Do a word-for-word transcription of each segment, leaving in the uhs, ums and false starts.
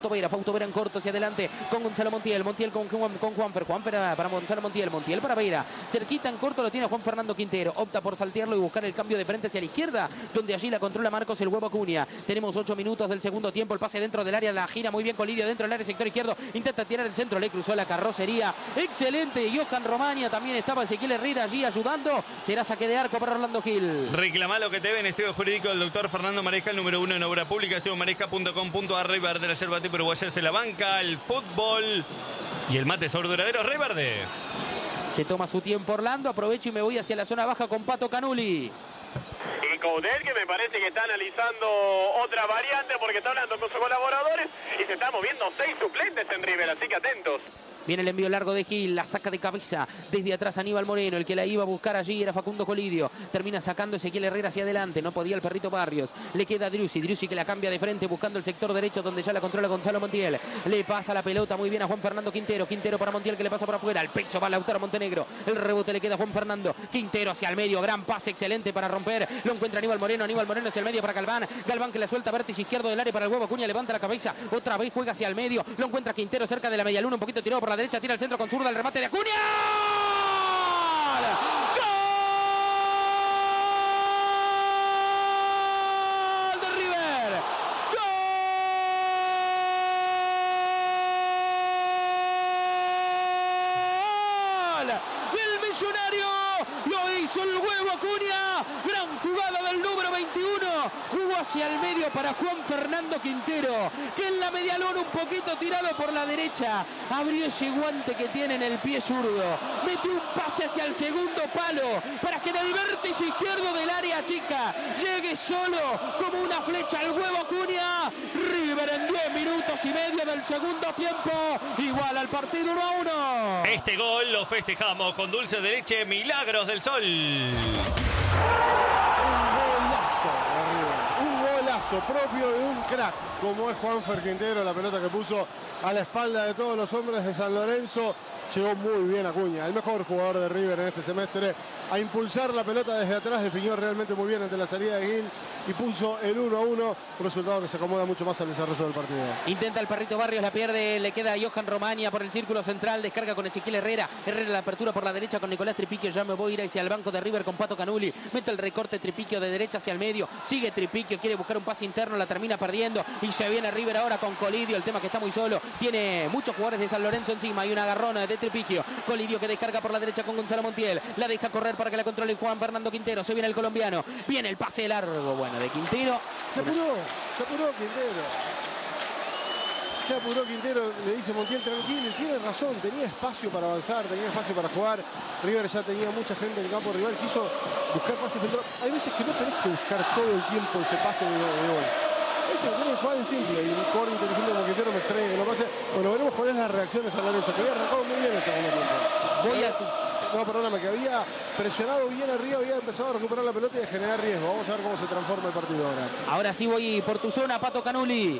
Vera, Fausto Vera en corto hacia adelante con Gonzalo Montiel, Montiel con, Juan, con Juanfer, Juanfer para Gonzalo Montiel, Montiel para Vera, cerquita en corto lo tiene Juan Fernando Quintero, opta por saltearlo y buscar el cambio de frente hacia la izquierda, donde allí la controla Marcos el Huevo Acuña. Tenemos ocho minutos del segundo tiempo, el pase dentro del área, la gira muy bien Colidio dentro del área, sector izquierdo, intenta tirar el centro, le cruzó la carrocería, excelente, Johan Romania, también estaba Ezequiel Herrera allí ayudando, será saque de arco para Orlando Gil. Reclama lo que te ven, estudio jurídico del doctor Fernando Maresca, el número uno en obra pública, estudio maresca punto com punto ar, Rey Verde, la yerba tipo uruguaya se la banca, el fútbol y el mate sabor duradero, Rey Verde. Se toma su tiempo Orlando, aprovecho y me voy hacia la zona baja con Pato Canuli. Y Coudet, que me parece que está analizando otra variante porque está hablando con sus colaboradores y se están moviendo seis suplentes en River, así que atentos. Viene el envío largo de Gil, la saca de cabeza desde atrás Aníbal Moreno, el que la iba a buscar allí era Facundo Colidio, termina sacando Ezequiel Herrera hacia adelante, no podía el perrito Barrios, le queda Driussi, Driussi que la cambia de frente buscando el sector derecho donde ya la controla Gonzalo Montiel, le pasa la pelota muy bien a Juan Fernando Quintero, Quintero para Montiel que le pasa por afuera, el pecho va a Lautaro Montenegro, el rebote le queda a Juan Fernando, Quintero hacia el medio, gran pase excelente para romper, lo encuentra Aníbal Moreno, Aníbal Moreno hacia el medio para Galván, Galván que la suelta vértice izquierdo del área para el Huevo Acuña, levanta la cabeza, otra vez juega hacia el medio, lo encuentra Quintero cerca de la media luna, un poquito tirado por la derecha, tira el centro con zurda, el remate de Acuña. ¡Gol de River! ¡Gol! El Millonario lo hizo el Huevo Acuña. Gran jugada del número veintiuno. Jugó hacia el medio para Juan Fernando Quintero, que en la media luna un poquito tirado por la derecha. Abrió ese guante que tiene en el pie zurdo. Metió un pase hacia el segundo palo para que en el vértice izquierdo del área chica llegue solo como una flecha al Huevo Acuña. River en diez minutos y medio del segundo tiempo igual al partido uno a uno. Este gol lo festejamos con dulce de leche Milagros del Sol. Propio de un crack como es Juanfer Quintero, la pelota que puso a la espalda de todos los hombres de San Lorenzo. Llegó muy bien Acuña, el mejor jugador de River en este semestre, a impulsar la pelota desde atrás, definió realmente muy bien ante la salida de Gil y puso el uno a uno, un resultado que se acomoda mucho más al desarrollo del partido. Intenta el perrito Barrios, la pierde, le queda a Johan Romania por el círculo central, descarga con Ezequiel Herrera, Herrera la apertura por la derecha con Nicolás Tripiquio, ya me voy a ir hacia el banco de River con Pato Canuli, mete el recorte Tripiquio de derecha hacia el medio, sigue Tripiquio, quiere buscar un pase interno, la termina perdiendo y se viene River ahora con Colidio, el tema que está muy solo, tiene muchos jugadores de San Lorenzo encima, hay una agarrona de Tripiquio, Colidio que descarga por la derecha con Gonzalo Montiel, la deja correr para que la controle Juan Fernando Quintero, se viene el colombiano, viene el pase largo, bueno, de Quintero. Se apuró, se apuró Quintero. Se apuró Quintero, le dice Montiel tranquilo, y tiene razón, tenía espacio para avanzar, tenía espacio para jugar. River ya tenía mucha gente en el campo rival, quiso buscar pase filtrado. Hay veces que no tenés que buscar todo el tiempo ese pase de, de gol. A veces tenés que jugar en simple, y un jugador inteligente como Quintero me extraña que no pase. Bueno, veremos cuáles las reacciones a Lorenzo, que había arrancado muy bien el segundo tiempo. Voy a... No, perdóname, que había presionado bien arriba, había empezado a recuperar la pelota y a generar riesgo. Vamos a ver cómo se transforma el partido ahora. Ahora sí voy por tu zona, Pato Canuli.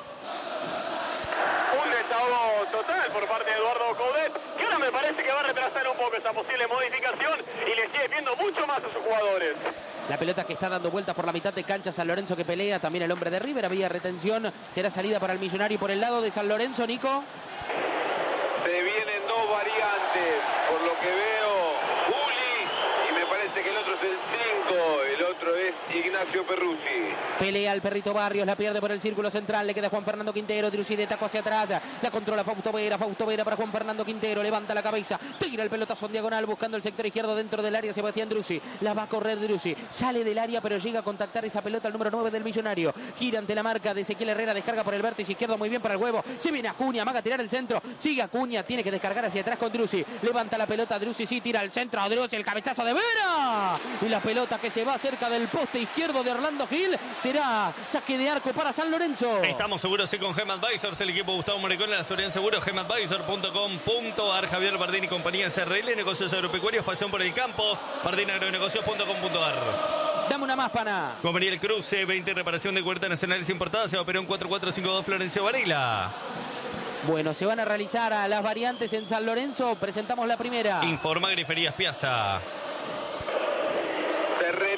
Un desahogo total por parte de Eduardo Coudet, que ahora me parece que va a retrasar un poco esa posible modificación y le sigue viendo mucho más a sus jugadores. La pelota que está dando vueltas por la mitad de cancha, San Lorenzo que pelea, también el hombre de River, había retención, será salida para el Millonario por el lado de San Lorenzo, Nico. Se vienen dos variantes, por lo que veo, Juli, y me parece que el otro es el cinco, el otro es Ignacio Perruzzi. Pelea el perrito Barrios, la pierde por el círculo central, le queda Juan Fernando Quintero, Driussi de taco hacia atrás, la controla Fausto Vera, Fausto Vera para Juan Fernando Quintero, levanta la cabeza, tira el pelotazo en diagonal buscando el sector izquierdo dentro del área, Sebastián Driussi, la va a correr Driussi, sale del área pero llega a contactar esa pelota al número nueve del Millonario, gira ante la marca de Ezequiel Herrera, descarga por el vértice izquierdo muy bien para el Huevo, se viene Acuña, amaga a tirar el centro, sigue Acuña, tiene que descargar hacia atrás con Driussi, levanta la pelota Driussi, sí, tira el centro, Driussi, el cabezazo de Vera, y la pelota que se va cerca del poste izquierdo de Orlando Gil, será saque de arco para San Lorenzo. Estamos seguros sí con Gem Advisors, el equipo Gustavo Moricón, la seguridad seguro, gem advisor punto com punto ar, Javier Bardini y compañía S R L, negocios agropecuarios, pasión por el campo, bardini agronegocios punto com punto ar. Dame una más, pana. Conveniente el Cruce, veinte reparación de cubiertas nacionales importadas, Seba Perón cuatro cuatro cinco dos, Florencio Varela. Bueno, se van a realizar a las variantes en San Lorenzo, presentamos la primera. Informa Griferías Piazza. Se retira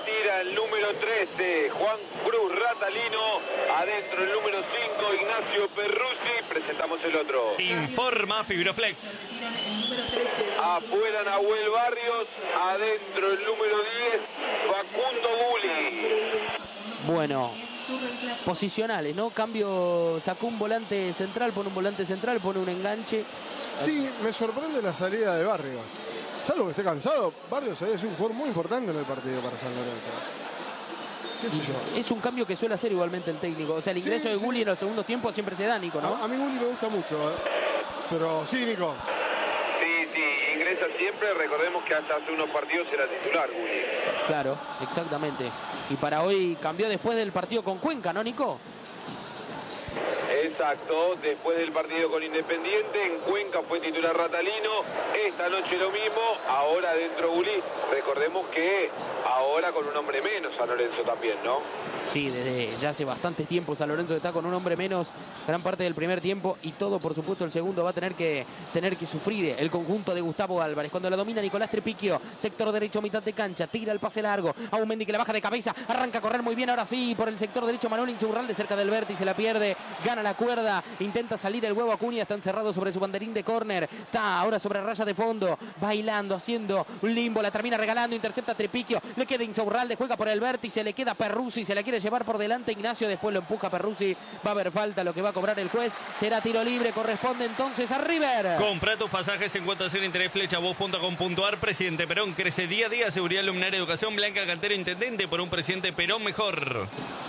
el número trece, Juan Cruz Ratalino. Adentro el número cinco, Ignacio Perruzzi. Presentamos el otro. Informa Fibroflex. Afuera Nahuel Barrios. Adentro el número diez, Facundo Gulli. Bueno, posicionales, ¿no? Cambio, sacó un volante central, pone un volante central, pone un enganche. Sí, me sorprende la salida de Barrios. Salvo que esté cansado, Barrios es un jugador muy importante en el partido para San Lorenzo. ¿Qué sé yo? Es un cambio que suele hacer igualmente el técnico. O sea, el ingreso Sí, de sí. Gulli en los segundos tiempos siempre se da, Nico, ¿no? A, a mí Gulli me gusta mucho, ¿eh? Pero sí, Nico. Sí, sí, ingresa siempre. Recordemos que hasta hace unos partidos era titular Gulli. Claro, exactamente. Y para hoy cambió después del partido con Cuenca, ¿no, Nico? Exacto, después del partido con Independiente, en Cuenca fue titular Ratalino, esta noche lo mismo, ahora dentro Gulli. Recordemos que ahora con un hombre menos San Lorenzo también, ¿no? Sí, desde ya hace bastante tiempo San Lorenzo está con un hombre menos gran parte del primer tiempo y todo, por supuesto, el segundo va a tener que tener que sufrir el conjunto de Gustavo Álvarez. Cuando la domina Nicolás Trepicchio, sector derecho, mitad de cancha, tira el pase largo a un Mendy que la baja de cabeza, arranca a correr muy bien, ahora sí, por el sector derecho Manuel Insaurralde cerca del vértice, la pierde, gana la cuerda, intenta salir el huevo Acuña, está encerrado sobre su banderín de córner, está ahora sobre raya de fondo, bailando, haciendo un limbo, la termina regalando, intercepta Trepicchio, le queda Insaurralde, juega por el vértice, le queda Perruzzi, se la quiere llevar por delante Ignacio, después lo empuja Perruzzi, va a haber falta, lo que va a cobrar el juez será tiro libre, corresponde entonces a River. Compra tus pasajes en cuotas sin interés, flechabús punto com punto ar. Presidente Perón crece día a día, seguridad, luminaria, educación. Blanca Cantero, intendente, por un presidente Perón mejor.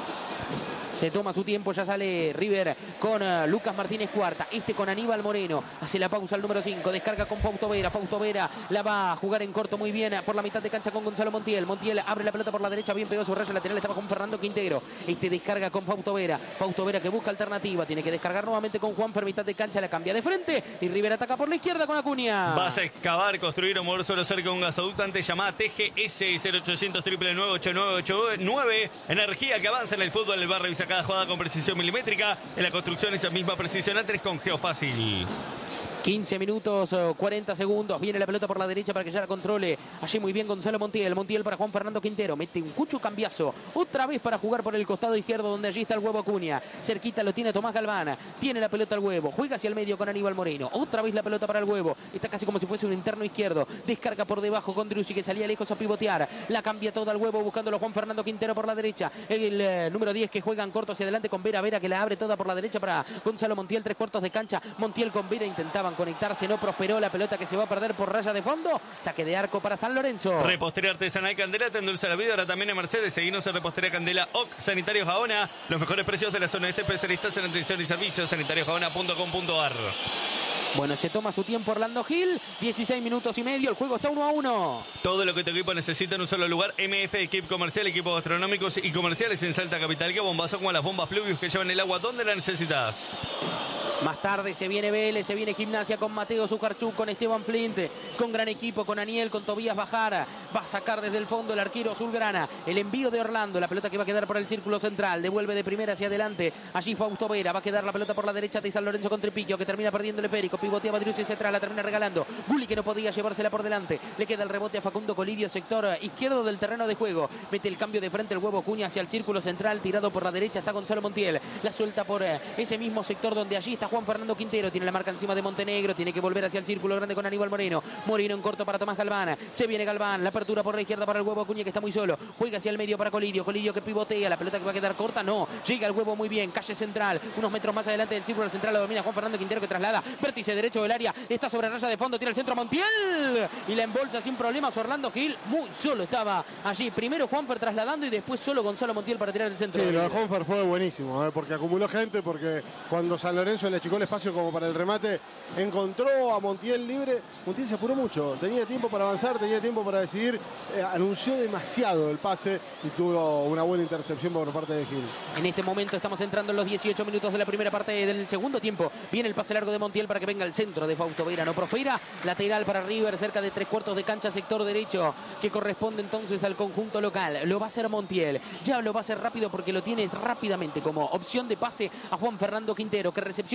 Se toma su tiempo, ya sale River con uh, Lucas Martínez Cuarta, este con Aníbal Moreno, hace la pausa al número cinco, descarga con Fausto Vera, Fausto Vera la va a jugar en corto muy bien por la mitad de cancha con Gonzalo Montiel, Montiel abre la pelota por la derecha, bien pegó su raya lateral, estaba con Fernando Quintero, este descarga con Fausto Vera, Fausto Vera que busca alternativa, tiene que descargar nuevamente con Juanfer, mitad de cancha, la cambia de frente y River ataca por la izquierda con Acuña. Vas a excavar, construir o mover solo cerca de un gasoducto, antes llamada T G S cero ochocientos nueve nueve ocho nueve ocho nueve. Energía que avanza en el fútbol del barrio, revisa cada jugada con precisión milimétrica. En la construcción esa misma precisión antes con Geofácil. quince minutos, cuarenta segundos. Viene la pelota por la derecha para que ya la controle. Allí muy bien Gonzalo Montiel. Montiel para Juan Fernando Quintero. Mete un cucho cambiazo. Otra vez para jugar por el costado izquierdo donde allí está el huevo Acuña. Cerquita lo tiene Tomás Galván. Tiene la pelota al huevo. Juega hacia el medio con Aníbal Moreno. Otra vez la pelota para el huevo. Está casi como si fuese un interno izquierdo. Descarga por debajo con Driussi que salía lejos a pivotear. La cambia toda al huevo buscándolo Juan Fernando Quintero por la derecha. El eh, número diez que juega en corto hacia adelante con Vera. Vera que la abre toda por la derecha para Gonzalo Montiel. Tres cuartos de cancha. Montiel con Vera intentaban conectarse. No prosperó la pelota que se va a perder por raya de fondo. Saque de arco para San Lorenzo. Repostería artesanal Candela te endulza la vida. Ahora también en Mercedes. Seguimos en Repostería Candela O C Sanitarios Gaona. Los mejores precios de la zona este, especialistas en atención y servicios. sanitarios gaona punto com punto ar. Bueno, se toma su tiempo Orlando Gil. dieciséis minutos y medio. El juego está uno a uno. Todo lo que tu equipo necesita en un solo lugar. M F Equipo Comercial, equipos gastronómicos y comerciales en Salta Capital. Que bombazo como las bombas Pluvius que llevan el agua donde la necesitas. Más tarde se viene Vélez, se viene Gimnasia con Mateo Zucarchuk, con Esteban Flint, con gran equipo, con Aniel, con Tobías Bajara. Va a sacar desde el fondo el arquero azulgrana. El envío de Orlando, la pelota que va a quedar por el círculo central. Devuelve de primera hacia adelante. Allí Fausto Vera, va a quedar la pelota por la derecha de San Lorenzo con Trepicchio, que termina perdiendo el esférico. Pivoteaba Driussi hacia atrás, la termina regalando. Gulli que no podía llevársela por delante. Le queda el rebote a Facundo Colidio, sector izquierdo del terreno de juego. Mete el cambio de frente el huevo Acuña hacia el círculo central. Tirado por la derecha está Gonzalo Montiel. La suelta por ese mismo sector donde allí está Juan Fernando Quintero. Tiene la marca encima de Montenegro, tiene que volver hacia el círculo grande con Aníbal Moreno. Moreno en corto para Tomás Galván. Se viene Galván, la apertura por la izquierda para el huevo Acuña que está muy solo. Juega hacia el medio para Colidio. Colidio que pivotea, la pelota que va a quedar corta, no. Llega el huevo muy bien, calle central, unos metros más adelante del círculo central, lo domina Juan Fernando Quintero que traslada. Vértice derecho del área, está sobre raya de fondo, tira el centro Montiel y la embolsa sin problemas Orlando Gil. Muy solo estaba allí. Primero Juanfer trasladando y después solo Gonzalo Montiel para tirar el centro. Sí, lo de Juanfer fue buenísimo, ¿eh? Porque acumuló gente, porque cuando San Lorenzo le achicó el espacio como para el remate, encontró a Montiel libre. Montiel se apuró mucho, tenía tiempo para avanzar, tenía tiempo para decidir, eh, anunció demasiado el pase y tuvo una buena intercepción por parte de Gil. En este momento estamos entrando en los dieciocho minutos de la primera parte del segundo tiempo. Viene el pase largo de Montiel para que venga el centro de Fausto Vera. No prospera. Lateral para River, cerca de tres cuartos de cancha, sector derecho, que corresponde entonces al conjunto local. Lo va a hacer Montiel. Ya lo va a hacer rápido porque lo tienes rápidamente como opción de pase a Juan Fernando Quintero, que recepciona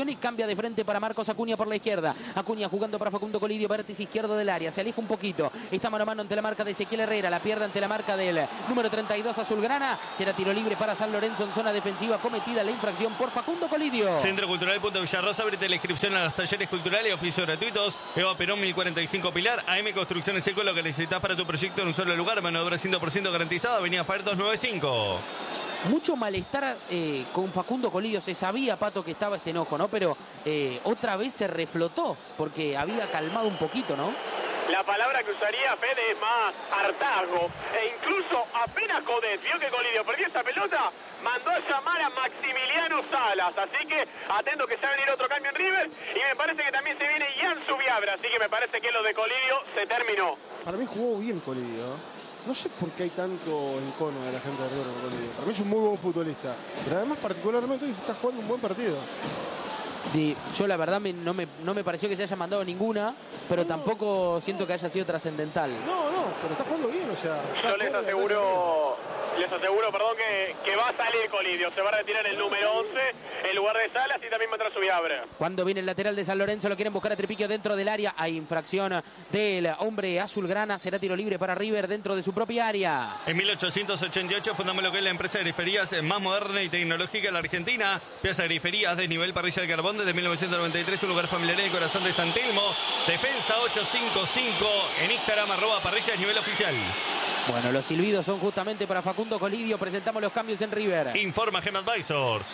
y cambia de frente para Marcos Acuña por la izquierda. Acuña jugando para Facundo Colidio, vértice izquierdo del área, se aleja un poquito, está mano a mano ante la marca de Ezequiel Herrera, la pierde ante la marca del número treinta y dos azulgrana. Será tiro libre para San Lorenzo en zona defensiva, cometida la infracción por Facundo Colidio. Centro Cultural Punta Villarrosa, abrite la inscripción a los talleres culturales y oficios gratuitos. Eva Perón mil cuarenta y cinco Pilar. A M Construcciones Seco, lo que necesitas para tu proyecto en un solo lugar. Mano de obra cien por ciento garantizada. Avenida Faer doscientos noventa y cinco. Mucho malestar eh, con Facundo Colidio. Se sabía, Pato, que estaba este enojo, ¿no? Pero eh, otra vez se reflotó porque había calmado un poquito, ¿no? La palabra que usaría Fede es más hartazgo. E incluso apenas Codet vio que Colidio perdió esta pelota, mandó a llamar a Maximiliano Salas. Así que atento que se va a venir otro cambio en River. Y me parece que también se viene Ian Subiabra. Así que me parece que lo de Colidio se terminó. Para mí jugó bien Colidio. No sé por qué hay tanto encono de la gente de River con Colidio. Para mí es un muy buen futbolista. Pero además particularmente hoy está jugando un buen partido. Sí, yo la verdad me, no, me, no me pareció que se haya mandado ninguna, pero no, tampoco siento que haya sido trascendental. No, no, pero está jugando bien, o sea. Yo les aseguro, les aseguro, perdón, que, que va a salir Colidio. Se va a retirar el número once en lugar de Salas y también va a entrar Subiabra. Cuando viene el lateral de San Lorenzo, lo quieren buscar a Tripiquio dentro del área. Hay infracción del hombre azulgrana. Será tiro libre para River dentro de su propia área. En mil ochocientos ochenta y ocho fundamos lo que es la empresa de griferías más moderna y tecnológica de la Argentina. Piazza Griferías de nivel parrilla del carbón desde mil novecientos noventa y tres, un lugar familiar en el corazón de San Telmo. Defensa ochocientos cincuenta y cinco en Instagram, arroba parrilla nivel oficial. Bueno, los silbidos son justamente para Facundo Colidio. Presentamos los cambios en River. Informa Gem Advisors.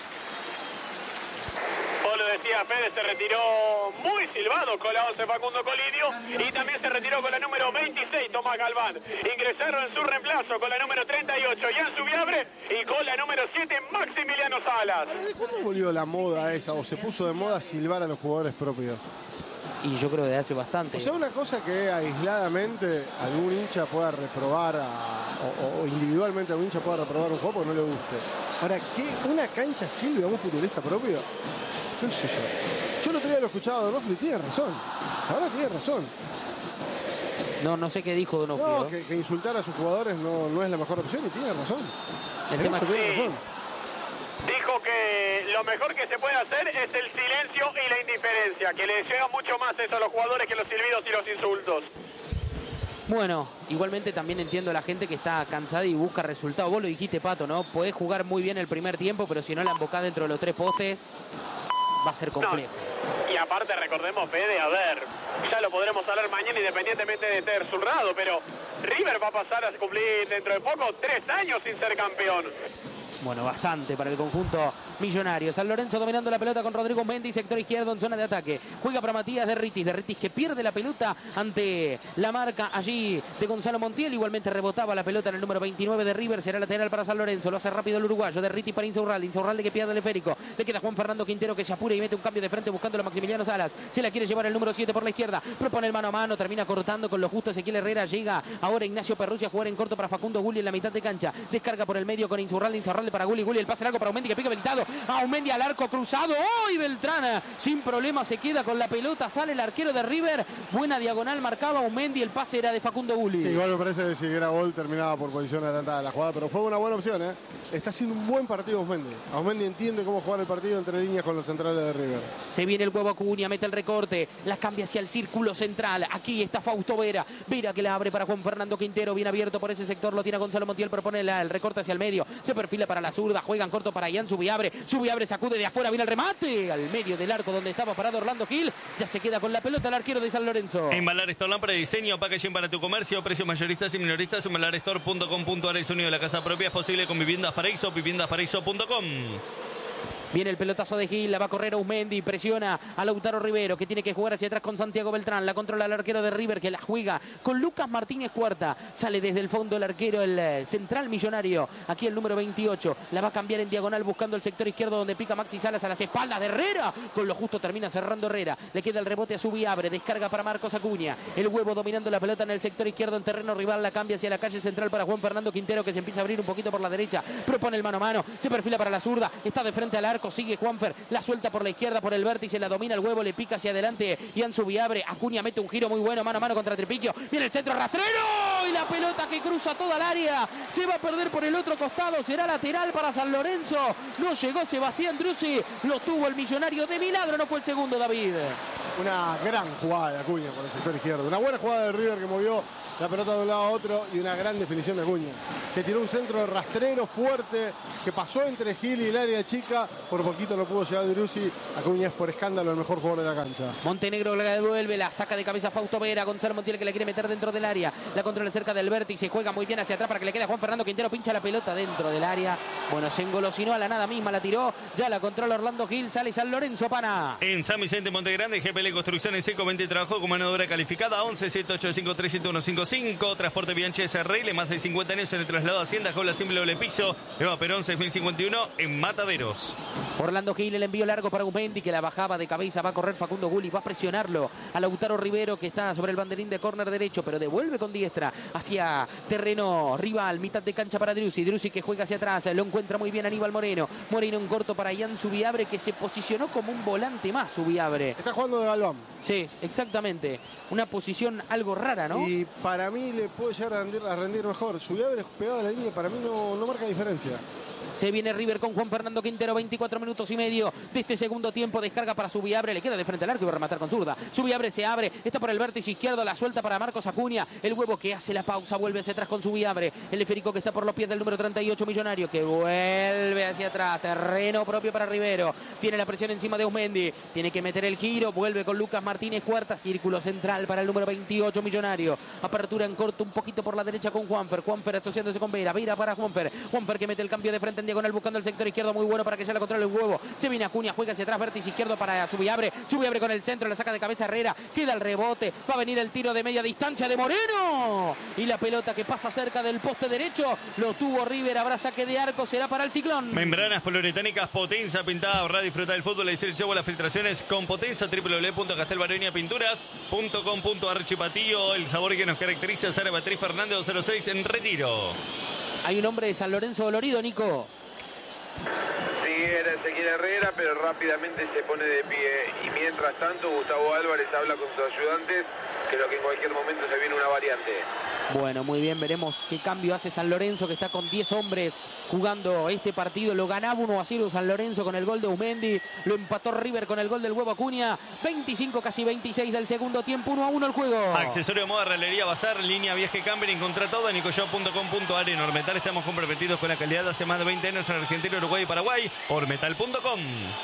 Vos lo decía, Fede se retiró muy silbado con la once Facundo Colidio y también se retiró con la número veintiséis Tomás Galván. Ingresaron en su reemplazo con la número treinta y ocho Ian Subiabre y con la número siete Maximiliano Salas. ¿De cuándo volvió la moda esa o se puso de moda silbar a los jugadores propios? Y yo creo que de hace bastante. O sea, una cosa que aisladamente algún hincha pueda reprobar a, o, o individualmente algún hincha pueda reprobar un juego porque no le guste. Ahora, ¿qué una cancha silbe a un futbolista propio? Yo sé yo. Yo el otro día lo escuchaba a Donofrio y tiene razón. La verdad tiene razón. No, no sé qué dijo Donofrio. No, que, que insultar a sus jugadores no, no es la mejor opción y tiene razón. El en tema eso es tiene sí. razón. Dijo que lo mejor que se puede hacer es el silencio y la indiferencia, que le llega mucho más eso a los jugadores que los silbidos y los insultos. Bueno, igualmente también entiendo a la gente que está cansada y busca resultados. Vos lo dijiste, Pato, ¿no? Podés jugar muy bien el primer tiempo, pero si no la embocás dentro de los tres postes, va a ser complejo. No. Y aparte recordemos, Fede, a ver, ya lo podremos hablar mañana independientemente de ser zurrado, pero River va a pasar a cumplir dentro de poco tres años sin ser campeón. Bueno, bastante para el conjunto millonario. San Lorenzo dominando la pelota con Rodrigo Mendy, sector izquierdo en zona de ataque. Juega para Matías Derritis. Derritis que pierde la pelota ante la marca allí de Gonzalo Montiel. Igualmente rebotaba la pelota en el número veintinueve de River. Será lateral para San Lorenzo. Lo hace rápido el uruguayo. Derritis para Insaurralde. Insaurralde que pierde el esférico. Le queda Juan Fernando Quintero que se apura y mete un cambio de frente buscando a Maximiliano Salas. Se la quiere llevar el número siete por la izquierda. Propone el mano a mano. Termina cortando con lo justo Ezequiel Herrera. Llega ahora Ignacio Perrucci a jugar en corto para Facundo Gulli en la mitad de cancha. Descarga por el medio con Insaurralde. Insaurralde para Gulli. Gulli el pase largo para Aumendi que pica habilitado. Aumendi al arco cruzado. ¡Oh! Beltrán sin problema se queda con la pelota. Sale el arquero de River. Buena diagonal marcaba Aumendi. El pase era de Facundo Gulli. Sí, igual me parece que si era gol terminaba por posición adelantada la jugada, pero fue una buena opción, ¿eh? Está haciendo un buen partido Aumendi. Aumendi entiende cómo jugar el partido entre líneas con los centrales de River. Se viene el huevo Acuña, mete el recorte. La cambia hacia el círculo central. Aquí está Fausto Vera. Vera que la abre para Juan Fernando Quintero. Bien abierto por ese sector. Lo tiene Gonzalo Montiel. Propone la, el recorte hacia el medio. Se perfila para la zurda. Juegan corto para Ian Subiabre. Subiabre sacude de afuera. Viene el remate al medio del arco donde estaba parado Orlando Gil. Ya se queda con la pelota el arquero de San Lorenzo. Embalar Store, lámpara de diseño, packaging para tu comercio, precios mayoristas y minoristas. Embalar Store punto com punto a r. El sonido de la casa propia es posible con Viviendas Paraíso, viviendas paraíso punto com. Viene el pelotazo de Gil, la va a correr Aumendi, presiona a Lautaro Rivero que tiene que jugar hacia atrás con Santiago Beltrán, la controla el arquero de River que la juega con Lucas Martínez Cuarta, sale desde el fondo el arquero, el central millonario, aquí el número veintiocho, la va a cambiar en diagonal buscando el sector izquierdo donde pica Maxi Salas a las espaldas de Herrera, con lo justo termina cerrando Herrera, le queda el rebote a Subiabre, descarga para Marcos Acuña, el huevo dominando la pelota en el sector izquierdo en terreno rival, la cambia hacia la calle central para Juan Fernando Quintero que se empieza a abrir un poquito por la derecha, propone el mano a mano, se perfila para la zurda, está de frente al arco, sigue Juanfer, la suelta por la izquierda, por el vértice, la domina el huevo, le pica hacia adelante Ian Subiabre, Acuña mete un giro muy bueno, mano a mano contra Tripiquio, viene el centro rastrero y la pelota que cruza toda el área. Se va a perder por el otro costado. Será lateral para San Lorenzo. No llegó Sebastián Driussi. Lo tuvo el millonario de milagro. No fue el segundo, David. Una gran jugada de Acuña por el sector izquierdo. Una buena jugada de River que movió la pelota de un lado a otro y una gran definición de Acuña. Que tiró un centro rastrero fuerte que pasó entre Gil y el área chica. Por poquito no pudo llegar Driussi. Acuña es por escándalo el mejor jugador de la cancha. Montenegro la devuelve, la saca de cabeza Fausto Vera. Gonzalo Montiel que la quiere meter dentro del área. La controla cerca del vértice. Juega muy bien hacia atrás para que le quede a Juan Fernando Quintero. Pincha la pelota dentro del área. Bueno, se engolosinó a la nada misma. La tiró. Ya la controla Orlando Gil. Sale San Lorenzo, pana. En San Vicente, Montegrande, G P L Construcciones Seco veinte trabajó con mano de obra calificada. Once siete ocho cinco tres siete uno cinco cinco. Transporte Bianchi S R L. Más de cincuenta años en el traslado a Hacienda. Jaula simple doble piso. Eva Perón seis mil cincuenta y uno en Mataderos. Orlando Gil, el envío largo para Usmendi que la bajaba de cabeza. Va a correr Facundo Gulli. Va a presionarlo a Lautaro Rivero que está sobre el banderín de córner derecho. Pero devuelve con diestra hacia terreno rival. Mitad de cancha para Driussi. Driussi que juega hacia atrás. Lo encuentra muy bien Aníbal Moreno. Moreno en corto para Ian Zubiabre que se posicionó como un volante más. Zubiabre. Está jugando de Galván. Sí, exactamente. Una posición algo rara, ¿no? Y para mí le puede llegar a rendir, a rendir mejor. Zubiabre pegado a la línea para mí no, no marca diferencia. Se viene River con Juan Fernando Quintero, veinticuatro minutos y medio de este segundo tiempo. Descarga para Zubiabre, le queda de frente al arco y va a rematar con zurda. Zubiabre se abre, está por el vértice izquierdo, la suelta para Marcos Acuña. El huevo que hace la pausa, vuelve hacia atrás con Zubiabre. El esférico que está por los pies del número treinta y ocho Millonario, que vuelve hacia atrás. Terreno propio para Rivero. Tiene la presión encima de Usmendi. Tiene que meter el giro, vuelve con Lucas Martínez. Cuarta, círculo central para el número veintiocho Millonario. Apertura en corto, un poquito por la derecha con Juanfer. Juanfer asociándose con Vera. Vera para Juanfer. Juanfer que mete el cambio de frente en diagonal buscando el sector izquierdo muy bueno para que ya la controle el huevo. Se viene Acuña, juega hacia atrás, vértice izquierdo para Zubiabre. Zubiabre con el centro, la saca de cabeza Herrera. Queda el rebote. Va a venir el tiro de media distancia de Moreno. Y la pelota que pasa cerca del poste derecho. Lo tuvo River. Habrá saque de arco. Será para el Ciclón. Membranas poliuretánicas Potenza Pintada. Ahorrar, disfrutar del fútbol. Decir el chavo las filtraciones con Potenza. doble u doble u doble u punto castelbarenia pinturas punto com punto ar. Chipatillo, el sabor que nos caracteriza. Sara Beatriz Fernández dos cero seis en Retiro. Hay un hombre de San Lorenzo dolorido, Nico. Sí, era Ezequiel Herrera, pero rápidamente se pone de pie. Y mientras tanto, Gustavo Álvarez habla con sus ayudantes. Creo que en cualquier momento se viene una variante. Bueno, muy bien, veremos qué cambio hace San Lorenzo, que está con diez hombres jugando este partido. Lo ganaba uno a cero San Lorenzo con el gol de Usmendi. Lo empató River con el gol del huevo Acuña. veinticinco, casi veintiséis del segundo tiempo. uno a uno el juego. Accesorio de moda, Ralería Bazar, línea Viaje Camper. Encontrá todo en nicoshop punto com punto ar. En Ormetal estamos comprometidos con la calidad de hace más de veinte años en Argentina, Uruguay y Paraguay. Ormetal punto com.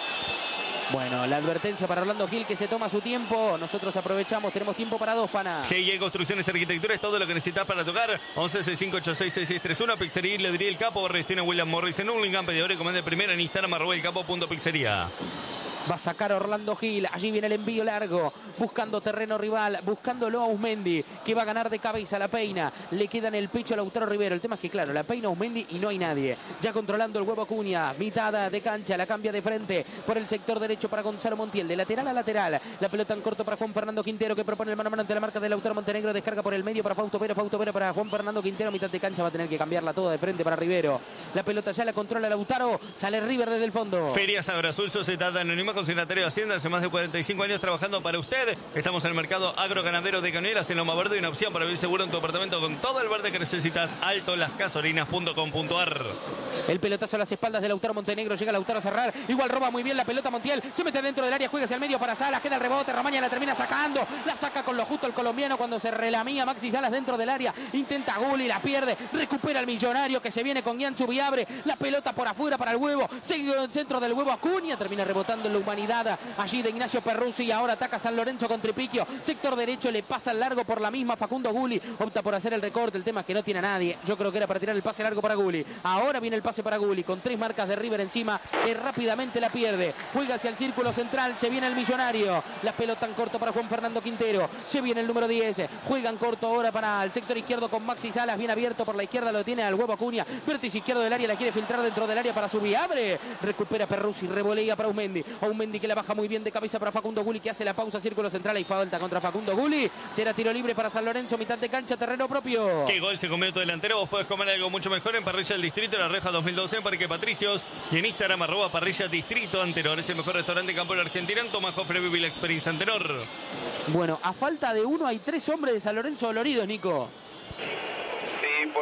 Bueno, la advertencia para Orlando Gil que se toma su tiempo. Nosotros aprovechamos, tenemos tiempo para dos, pana. G I E Construcciones y Arquitectura es todo lo que necesitas para tocar. once sesenta y cinco ochenta y seis sesenta y seis treinta y uno. Pizzería Le diría el Capo. Restina William Morris en Hurlingham. Pedidor y comanda primera en Instagram. Arroba el capo punto pizzería. Va a sacar a Orlando Gil. Allí viene el envío largo. Buscando terreno rival. Buscándolo a Usmendi. Que va a ganar de cabeza. La peina. Le queda en el pecho a Lautaro Rivero. El tema es que, claro, la peina a Usmendi y no hay nadie. Ya controlando el huevo Acuña. Mitad de cancha. La cambia de frente. Por el sector derecho para Gonzalo Montiel. De lateral a lateral. La pelota en corto para Juan Fernando Quintero. Que propone el mano a mano ante la marca de Lautaro Montenegro. Descarga por el medio para Fausto Vera. Fausto Vera para Juan Fernando Quintero. Mitad de cancha. Va a tener que cambiarla toda de frente para Rivero. La pelota ya la controla Lautaro. Sale River desde el fondo. Ferias Agroazul, Sociedad Anónima, Consignatario de Hacienda. Hace más de cuarenta y cinco años trabajando para usted. Estamos en el mercado agroganadero de Cañuelas, en Loma Verde, y una opción para vivir seguro en tu apartamento con todo el verde que necesitas. Alto las gasolinas punto com punto ar. El pelotazo a las espaldas de Lautaro Montenegro. Llega Lautaro a cerrar. Igual roba muy bien la pelota Montiel. Se mete dentro del área. Juega hacia el medio para Salas. Queda el rebote. Ramaña la termina sacando. La saca con lo justo el colombiano cuando se relamía Maxi Salas dentro del área. Intenta Gulli. La pierde. Recupera el Millonario que se viene con Ian Zubiabre. La pelota por afuera para el huevo. Sigue en el centro del huevo Acuña. Termina rebotando en la humanidad. Allí de Ignacio Perruzzi. Y ahora ataca San Lorenzo con Tripiquio. Sector derecho. Le pasa el largo por la misma Facundo Gulli. Opta por hacer el recorte. El tema es que no tiene a nadie. Yo creo que era para tirar el pase largo para Gulli. Ahora viene el pase para Gulli. Con tres marcas de River encima. Que rápidamente la pierde. Juega hacia el círculo central. Se viene el Millonario. La pelota en corto para Juan Fernando Quintero. Se viene el número diez. Juega en corto ahora para el sector izquierdo con Maxi Salas. Bien abierto por la izquierda. Lo tiene al huevo Acuña. Vértice izquierdo del área. La quiere filtrar dentro del área para Zubiabre. Recupera Perruzzi. Revolea para Usmendi. Usmendi que la baja muy bien de cabeza para Facundo Gulli, que hace la pausa. Círculo central. Y falta contra Facundo Gulli. Será tiro libre para San Lorenzo. Mitad de cancha. Terreno propio. ¿Qué gol se comió tu delantero? Vos podés comer algo mucho mejor en Parrilla del Distrito, La Reja dos mil doce, en Parque Patricios. Y en Instagram, arroba Parrilla Distrito Antenor. Es el mejor restaurante de campo de la Argentina. En Tomás Jofre vive la experiencia Antenor. Bueno, a falta de uno hay tres hombres de San Lorenzo doloridos, Nico.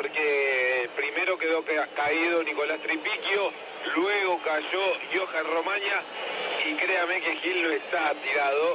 porque primero quedó caído Nicolás Tripiquio, luego cayó Johan Romaña, y créame que Gil no está tirado,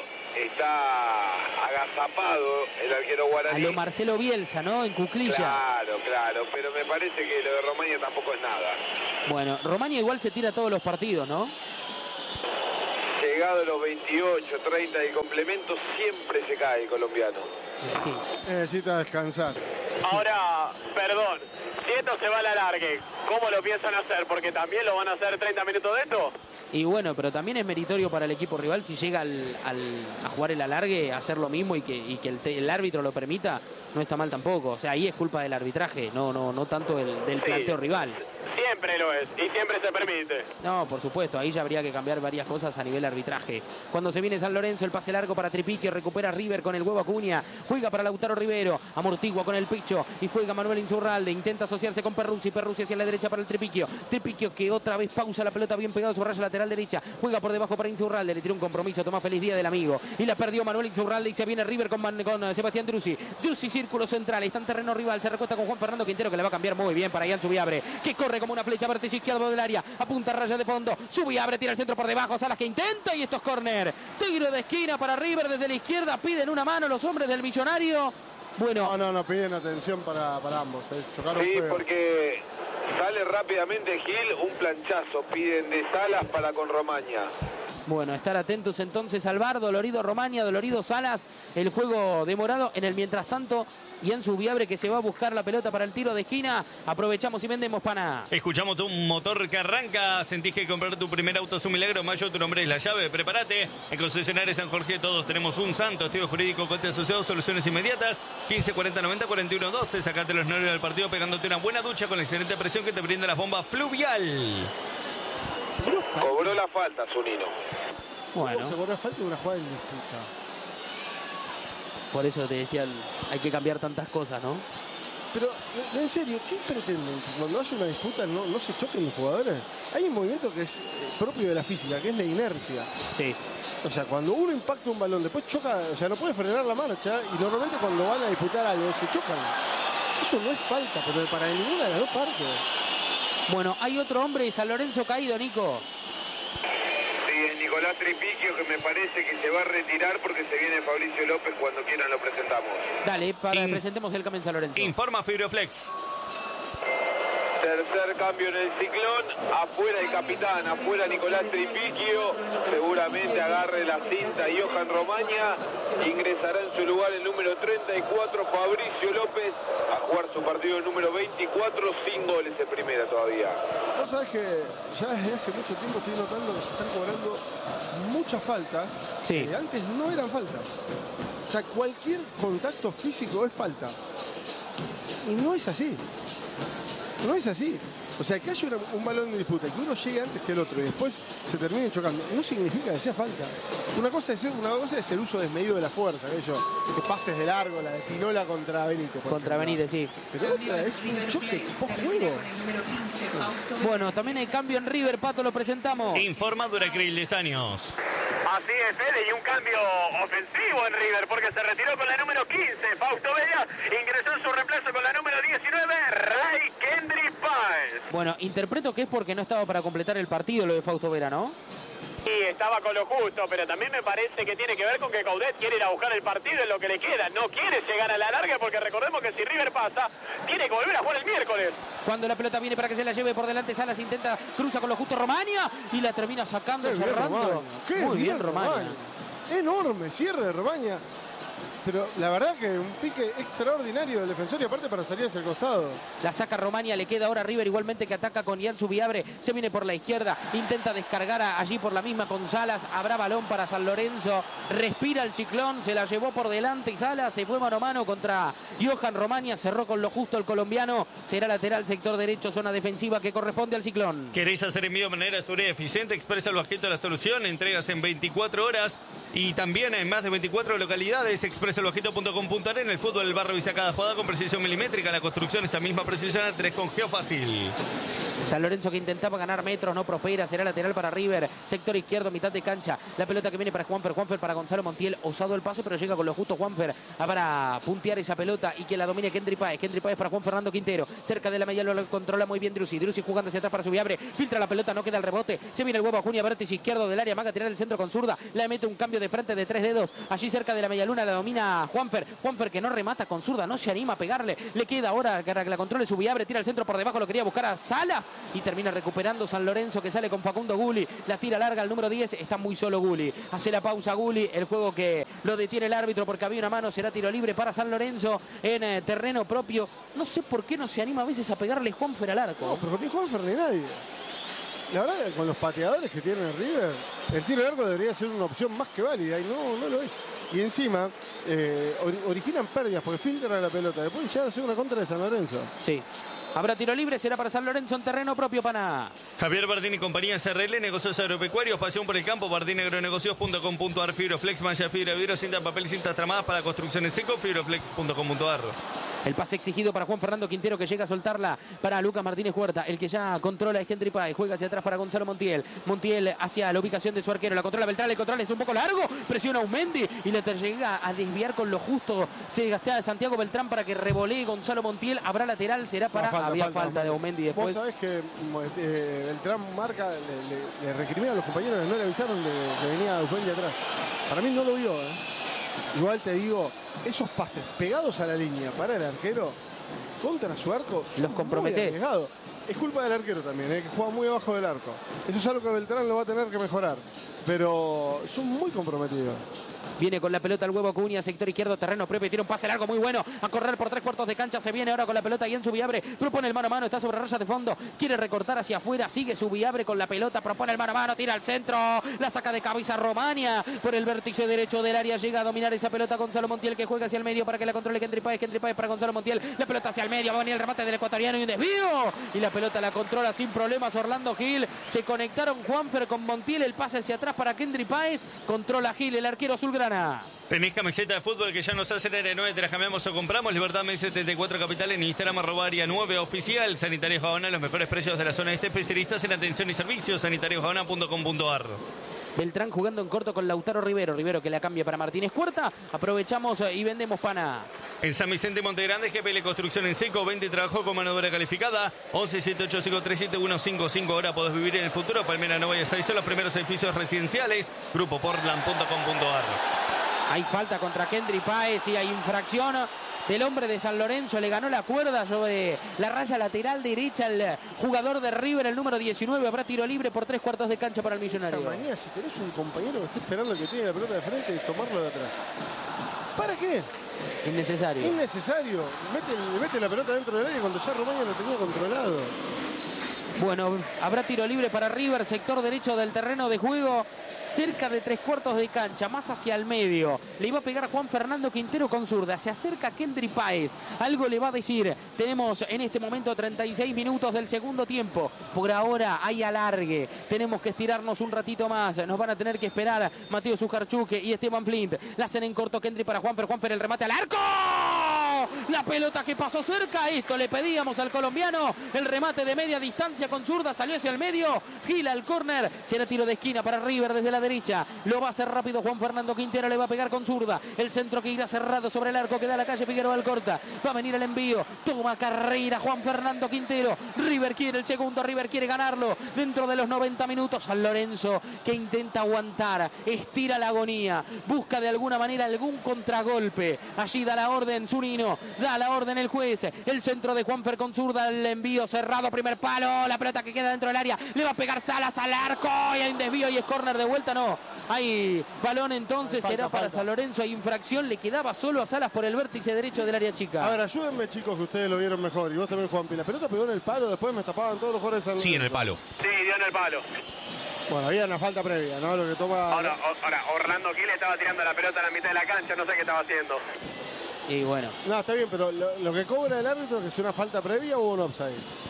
está agazapado el arquero A guaraní. lo Marcelo Bielsa, ¿no? En cuclilla. Claro, claro, pero me parece que lo de Romaña tampoco es nada. Bueno, Romaña igual se tira todos los partidos, ¿no? Llegado a los veintiocho, treinta del complemento, siempre se cae el colombiano. Sí. Necesita descansar. Ahora, perdón, si esto se va a la alargue, ¿cómo lo piensan hacer? Porque también lo van a hacer treinta minutos de esto. Y bueno, pero también es meritorio para el equipo rival si llega al, al, a jugar el alargue, a hacer lo mismo y que, y que el, el árbitro lo permita, no está mal tampoco. O sea, ahí es culpa del arbitraje, no, no, no tanto el, del Sí. planteo rival. Siempre lo es y siempre se permite. No, por supuesto, ahí ya habría que cambiar varias cosas a nivel arbitraje. Cuando se viene San Lorenzo, el pase largo para Tripiquio, recupera River con el huevo Acuña, juega para Lautaro Rivero, amortigua con el pecho y juega Manuel Insaurralde, intenta asociarse con Perruzzi, Perruzzi hacia la derecha para el Tripiquio, Tripiquio que otra vez pausa la pelota bien pegado a su raya lateral derecha, juega por debajo para Insaurralde, le tiró un compromiso a Tomás Feliz Día del amigo y la perdió Manuel Insaurralde y se viene River con, Man, con Sebastián Drussi, Drussi círculo central, está en terreno rival, se recuesta con Juan Fernando Quintero que le va a cambiar muy bien para Ian Subiabre, que corre como una flecha vértice izquierdo del área, apunta a raya de fondo, Subiabre tira el centro por debajo, Salas que intenta y esto es córner, tiro de esquina para River desde la izquierda, piden una mano los hombres del Millonario. Bueno, No, no, no, piden atención para, para ambos. ¿eh? Chocaron Sí, feo. porque sale rápidamente Gil, un planchazo, piden de Salas para con Romaña. bueno, estar atentos entonces al V A R, dolorido Romaña, dolorido Salas, el juego demorado. En el mientras tanto, Ian Subiabre que se va a buscar la pelota para el tiro de esquina. Aprovechamos y vendemos pana. Escuchamos un motor que arranca. Sentís que comprar tu primer auto es un milagro. Mayo, tu nombre es la llave. Prepárate. En Concesionarios San Jorge todos tenemos un santo. Estudio jurídico, coste asociado, soluciones inmediatas. quince cuarenta noventa cuarenta y uno doce. Sacate los nervios del partido pegándote una buena ducha con la excelente presión que te brinda las bombas Fluvial. Cobró la falta, Zunino. Bueno, ¿Cómo se cobró falta de una jugada en disputa? por eso te decía, hay que cambiar tantas cosas, ¿no? Pero, en serio, ¿qué pretenden? ¿Que cuando haya una disputa no, no se choquen los jugadores? Hay un movimiento que es eh, propio de la física, que es la inercia. Sí. O sea, cuando uno impacta un balón, después choca, o sea, no puede frenar la marcha y normalmente cuando van a disputar algo se chocan. Eso no es falta, pero para ninguna de las dos partes. Bueno, hay otro hombre de San Lorenzo caído, Nico. Sí, es Nicolás Tripiquio, que me parece que se va a retirar porque se viene Fabricio López. Cuando quieran lo presentamos. Dale, para In- presentemos el cambio en San Lorenzo. Informa Fibroflex. Tercer cambio en el Ciclón, afuera el capitán, afuera Nicolás Tripiquio, seguramente agarre la cinta Johan Romaña, ingresará en su lugar el número treinta y cuatro Fabricio López a jugar su partido número veinticuatro, sin goles en primera todavía. Vos sabés que ya desde hace mucho tiempo estoy notando que se están cobrando muchas faltas Sí. que antes no eran faltas. O sea, cualquier contacto físico es falta. Y no es así. No es así. O sea, que haya una- un balón de disputa, que uno llegue antes que el otro y después se termine chocando, no significa que sea falta. Una cosa es, una cosa es el uso desmedido de la fuerza, aquello que pases de largo, la de Pinola contra Benítez. por Contra ejemplo. Benítez, sí. Pero otra es un choque post juego. Bueno, también hay cambio en River, Pato, lo presentamos. Informa Duracril de Años. Así es, Fede, y un cambio ofensivo en River, porque se retiró con la número quince, Fausto Vega, ingresó en su reemplazo con la número diecinueve, Ray Kendrick Páez. Bueno, interpreto que es porque no estaba para completar el partido lo de Fausto Vera, ¿no? Sí, estaba con lo justo, pero también me parece que tiene que ver con que Coudet quiere ir a buscar el partido en lo que le queda. No quiere llegar a la larga porque recordemos que si River pasa, tiene que volver a jugar el miércoles. Cuando la pelota viene para que se la lleve por delante, Salas intenta, cruza con lo justo Romaña y la termina sacando, Qué bien cerrando. Romaña, qué Muy bien, bien Romaña. Romaña. Enorme cierre de Romaña. Pero la verdad que un pique extraordinario del defensor y aparte para salir hacia el costado. La saca Romaña, le queda ahora River igualmente que ataca con Ian Subiabre, se viene por la izquierda, intenta descargar a- allí por la misma con Salas, habrá balón para San Lorenzo, respira el Ciclón, se la llevó por delante y Salas se fue mano a mano contra Johan Romaña, cerró con lo justo el colombiano, será lateral sector derecho, zona defensiva que corresponde al Ciclón. ¿Queréis hacer envío de manera segura y eficiente? Expresa el Bajito de la solución, entregas en veinticuatro horas y también en más de veinticuatro localidades. expresa el bajito punto com punto ar. En el fútbol, el barrio visa cada jugada con precisión milimétrica. La construcción, esa misma precisión, al tres con Geofácil. San Lorenzo que intentaba ganar metros, no prospera, será lateral para River, sector izquierdo, mitad de cancha, la pelota que viene para Juanfer, Juanfer para Gonzalo Montiel, osado el pase, pero llega con lo justo Juanfer para puntear esa pelota y que la domine Kendry Páez, Kendry Páez para Juan Fernando Quintero, cerca de la media lo controla muy bien Driussi, Driussi jugando hacia atrás para Subiabre, filtra la pelota, no queda el rebote, se viene el huevo a Junia, vértice izquierdo del área, maga tirar el centro con zurda, le mete un cambio de frente de tres dedos, allí cerca de la media luna la domina Juanfer, Juanfer que no remata con zurda, no se anima a pegarle, le queda ahora para que la controle Subiabre, tira el centro por debajo, lo quería buscar a Salas y termina recuperando San Lorenzo que sale con Facundo Gulli, la tira larga al número diez, está muy solo Gulli, hace la pausa Gulli, el juego que lo detiene el árbitro porque había una mano, será tiro libre para San Lorenzo en eh, terreno propio, no sé por qué no se anima a veces a pegarle Juanfer al arco. No, pero ni Juanfer ni nadie. La verdad, con los pateadores que tiene River, el tiro de arco debería ser una opción más que válida y no, no lo es. Y encima, eh, or originan pérdidas porque filtran la pelota, le pueden llegar a hacer una contra de San Lorenzo. Sí. Habrá tiro libre, será para San Lorenzo en terreno propio, Pana. Javier Bardini y compañía C R L, negocios agropecuarios, pasión por el campo, bardini agronegocios punto com punto ar, Fibroflex, malla fibra, vidrio, cinta, papel y cintas tramadas para construcciones seco, fibroflex punto com punto ar. El pase exigido para Juan Fernando Quintero que llega a soltarla para Lucas Martínez Huerta. El que ya controla es Kendry Páez. Juega hacia atrás para Gonzalo Montiel. Montiel hacia la ubicación de su arquero. La controla Beltrán. El control es un poco largo. Presiona a Aumendi y le llega a desviar con lo justo. Se gastea de Santiago Beltrán para que revolee Gonzalo Montiel. Habrá lateral. Será para... No, falta, había falta, falta de Aumendi después. Vos sabés que eh, Beltrán marca, le, le, le recrimina a los compañeros que no le avisaron de que venía Aumendi atrás. Para mí no lo vio, ¿eh? Igual te digo, esos pases pegados a la línea para el arquero contra su arco los comprometés. Es culpa del arquero también, ¿eh? Que juega muy abajo del arco. Eso es algo que Beltrán lo va a tener que mejorar, pero son muy comprometidos. Viene con la pelota el huevo Acuña, sector izquierdo, terreno propio, tira un pase largo muy bueno, a correr por tres cuartos de cancha, se viene ahora con la pelota y en Subiabre, propone el mano a mano, está sobre raya de fondo, quiere recortar hacia afuera, sigue Subiabre con la pelota, propone el mano a mano, tira al centro, la saca de cabeza Romania, por el vértice derecho del área, llega a dominar esa pelota Gonzalo Montiel que juega hacia el medio para que la controle Kendry Páez, Kendry Páez para Gonzalo Montiel, la pelota hacia el medio, va a venir el remate del ecuatoriano y un desvío, y la pelota la controla sin problemas Orlando Gil, se conectaron Juanfer con Montiel, el pase hacia atrás para Kendry Páez, controla Gil, el arquero azulgrana. Tenés camiseta de fútbol que ya nos hacen R nueve, te la cambiamos o compramos. Libertad M setenta y cuatro Capital en Instagram, arroba área nueve oficial. Sanitario Jabana, los mejores precios de la zona este. Especialistas en atención y servicios. sanitario jabana punto com punto ar. Beltrán jugando en corto con Lautaro Rivero. Rivero que la cambia para Martínez Cuarta. Aprovechamos y vendemos Pana. En San Vicente Montegrande, G P L Construcción en seco. Vende y trabajó con mano de obra calificada. once siete ocho cinco tres siete uno cinco cinco. Ahora podés vivir en el futuro. Palmera Nova y Seis son los primeros edificios residenciales. grupo portland punto com punto ar. Hay falta contra Kendry Páez y hay infracción del hombre de San Lorenzo. Le ganó la cuerda sobre la raya lateral derecha el jugador de River, el número diecinueve. Habrá tiro libre por tres cuartos de cancha para el Millonario. Esa manía, si tenés un compañero que está esperando que tiene la pelota de frente, tomarlo de atrás. ¿Para qué? Innecesario. Innecesario. Mete, mete la pelota dentro del área cuando ya Román lo tenía controlado. Bueno, habrá tiro libre para River, sector derecho del terreno de juego, cerca de tres cuartos de cancha, más hacia el medio. Le iba a pegar Juan Fernando Quintero con zurda, se acerca Kendry Páez, algo le va a decir. Tenemos en este momento treinta y seis minutos del segundo tiempo. Por ahora hay alargue, tenemos que estirarnos un ratito más. Nos van a tener que esperar Mateo Sujarchuque y Esteban Flint. La hacen en corto Kendry para Juanfer, Juanfer el remate al arco. La pelota que pasó cerca, esto le pedíamos al colombiano, el remate de media distancia con zurda, salió hacia el medio, Gil al córner, será tiro de esquina para River desde la derecha, lo va a hacer rápido Juan Fernando Quintero, le va a pegar con zurda, el centro que irá cerrado sobre el arco que da la calle Figueroa Alcorta, va a venir el envío, toma carrera Juan Fernando Quintero, River quiere el segundo, River quiere ganarlo, dentro de los noventa minutos, San Lorenzo que intenta aguantar, estira la agonía, busca de alguna manera algún contragolpe, allí da la orden Zunino, da la orden el juez, el centro de Juanfer con zurda, el envío cerrado, primer palo, la pelota que queda dentro del área, le va a pegar Salas al arco, y hay un desvío y es córner de vuelta, no, hay balón entonces, falta, será para falta. San Lorenzo, hay infracción, le quedaba solo a Salas por el vértice derecho del área chica. A ver, ayúdenme chicos, que ustedes lo vieron mejor, y vos también Juanpi, la pelota pegó en el palo, después me tapaban todos los jugadores de San Lorenzo. Sí, en el palo. Sí, dio en el palo. Bueno, había una falta previa, ¿no? Lo que toma... Ahora, ahora Orlando Gil estaba tirando la pelota a la mitad de la cancha, no sé qué estaba haciendo. Y bueno. No, está bien, pero lo, lo que cobra el árbitro es que es una falta previa o un offside.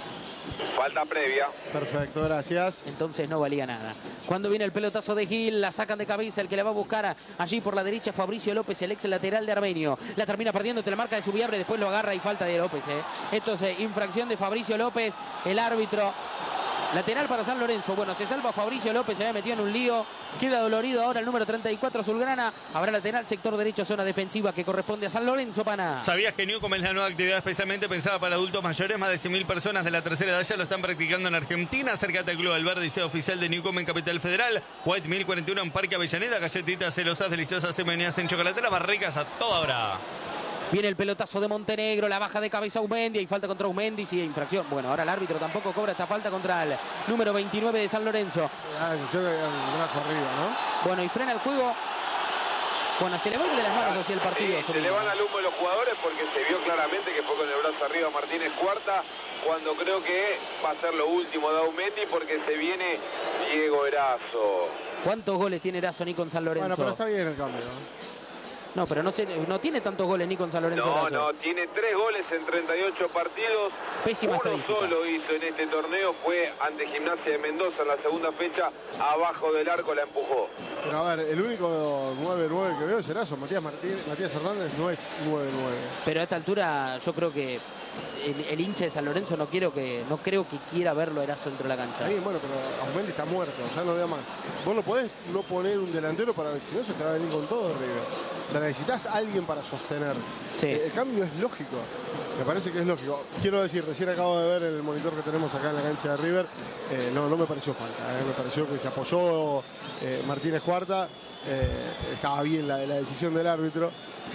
Falta previa. Perfecto, gracias. Entonces no valía nada. Cuando viene el pelotazo de Gil, la sacan de cabeza, el que la va a buscar a, allí por la derecha, Fabricio López, el ex lateral de Armenio. La termina perdiendo, te la marca de Subiabre, después lo agarra y falta de López. ¿eh? Esto es eh, infracción de Fabricio López, el árbitro. Lateral para San Lorenzo. Bueno, se salva Fabricio López, se había metido en un lío. Queda dolorido ahora el número treinta y cuatro Azulgrana. Habrá lateral, sector derecho, zona defensiva que corresponde a San Lorenzo, Pana. ¿Sabías que Newcom es la nueva actividad especialmente pensada para adultos mayores? Más de cien mil personas de la tercera edad ya lo están practicando en Argentina. Acércate al Club Alberdi, sea oficial de Newcom en Capital Federal. White mil cuarenta y uno en Parque Avellaneda. Galletitas celosas, deliciosas, semenidas en chocolate, más ricas a toda hora. Viene el pelotazo de Montenegro, la baja de cabeza Aumendi, y falta contra Aumendi, sí, infracción. Bueno, ahora el árbitro tampoco cobra esta falta contra el número veintinueve de San Lorenzo. Ah, se lleva el brazo arriba, ¿no? Bueno, y frena el juego. Bueno, se le va a ir de las manos hacia el partido. Sí, se le van al humo los jugadores porque se vio claramente que fue con el brazo arriba Martínez Cuarta, cuando creo que va a ser lo último de Aumendi porque se viene Diego Erazo. ¿Cuántos goles tiene Erazo ni con San Lorenzo? Bueno, pero está bien el cambio, ¿no? No, pero no, se, no tiene tantos goles ni con San Lorenzo. No, Erazo. no, tiene tres goles en treinta y ocho partidos. Pésima Uno estadística. solo hizo en este torneo, fue ante Gimnasia de Mendoza en la segunda fecha, abajo del arco la empujó. Pero a ver, el único nueve nueve que veo es Erazo. Matías Martínez, Matías Hernández no es nueve nueve. Pero a esta altura yo creo que el, el hincha de San Lorenzo no quiero que no creo que quiera verlo a Erazo dentro de la cancha. Ahí, bueno, pero Aumendi está muerto, ya no da más. Vos no podés no poner un delantero para si no se te va a venir con todo, River. O sea, necesitas a alguien para sostener. Sí. El cambio es lógico. Me parece que es lógico. Quiero decir, recién acabo de ver el monitor que tenemos acá en la cancha de River. Eh, no, no me pareció falta. Eh. Me pareció que se apoyó eh, Martínez Cuarta. Eh, estaba bien la, la decisión del árbitro.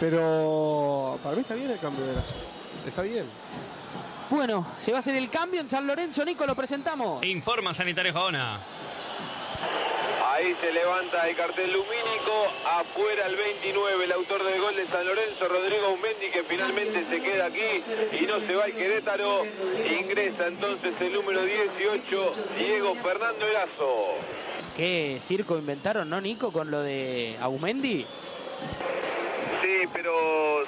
Pero para mí está bien el cambio de Erazo. Está bien. Bueno, se va a hacer el cambio en San Lorenzo, Nico, lo presentamos. Informa Sanitario Gaona. Ahí se levanta el cartel lumínico, afuera el veintinueve, el autor del gol de San Lorenzo, Rodrigo Aumendi, que finalmente se queda aquí y no se va al Querétaro. Ingresa entonces el número dieciocho, Diego Fernando Erazo. ¿Qué circo inventaron, no, Nico, con lo de Aumendi? Sí, pero...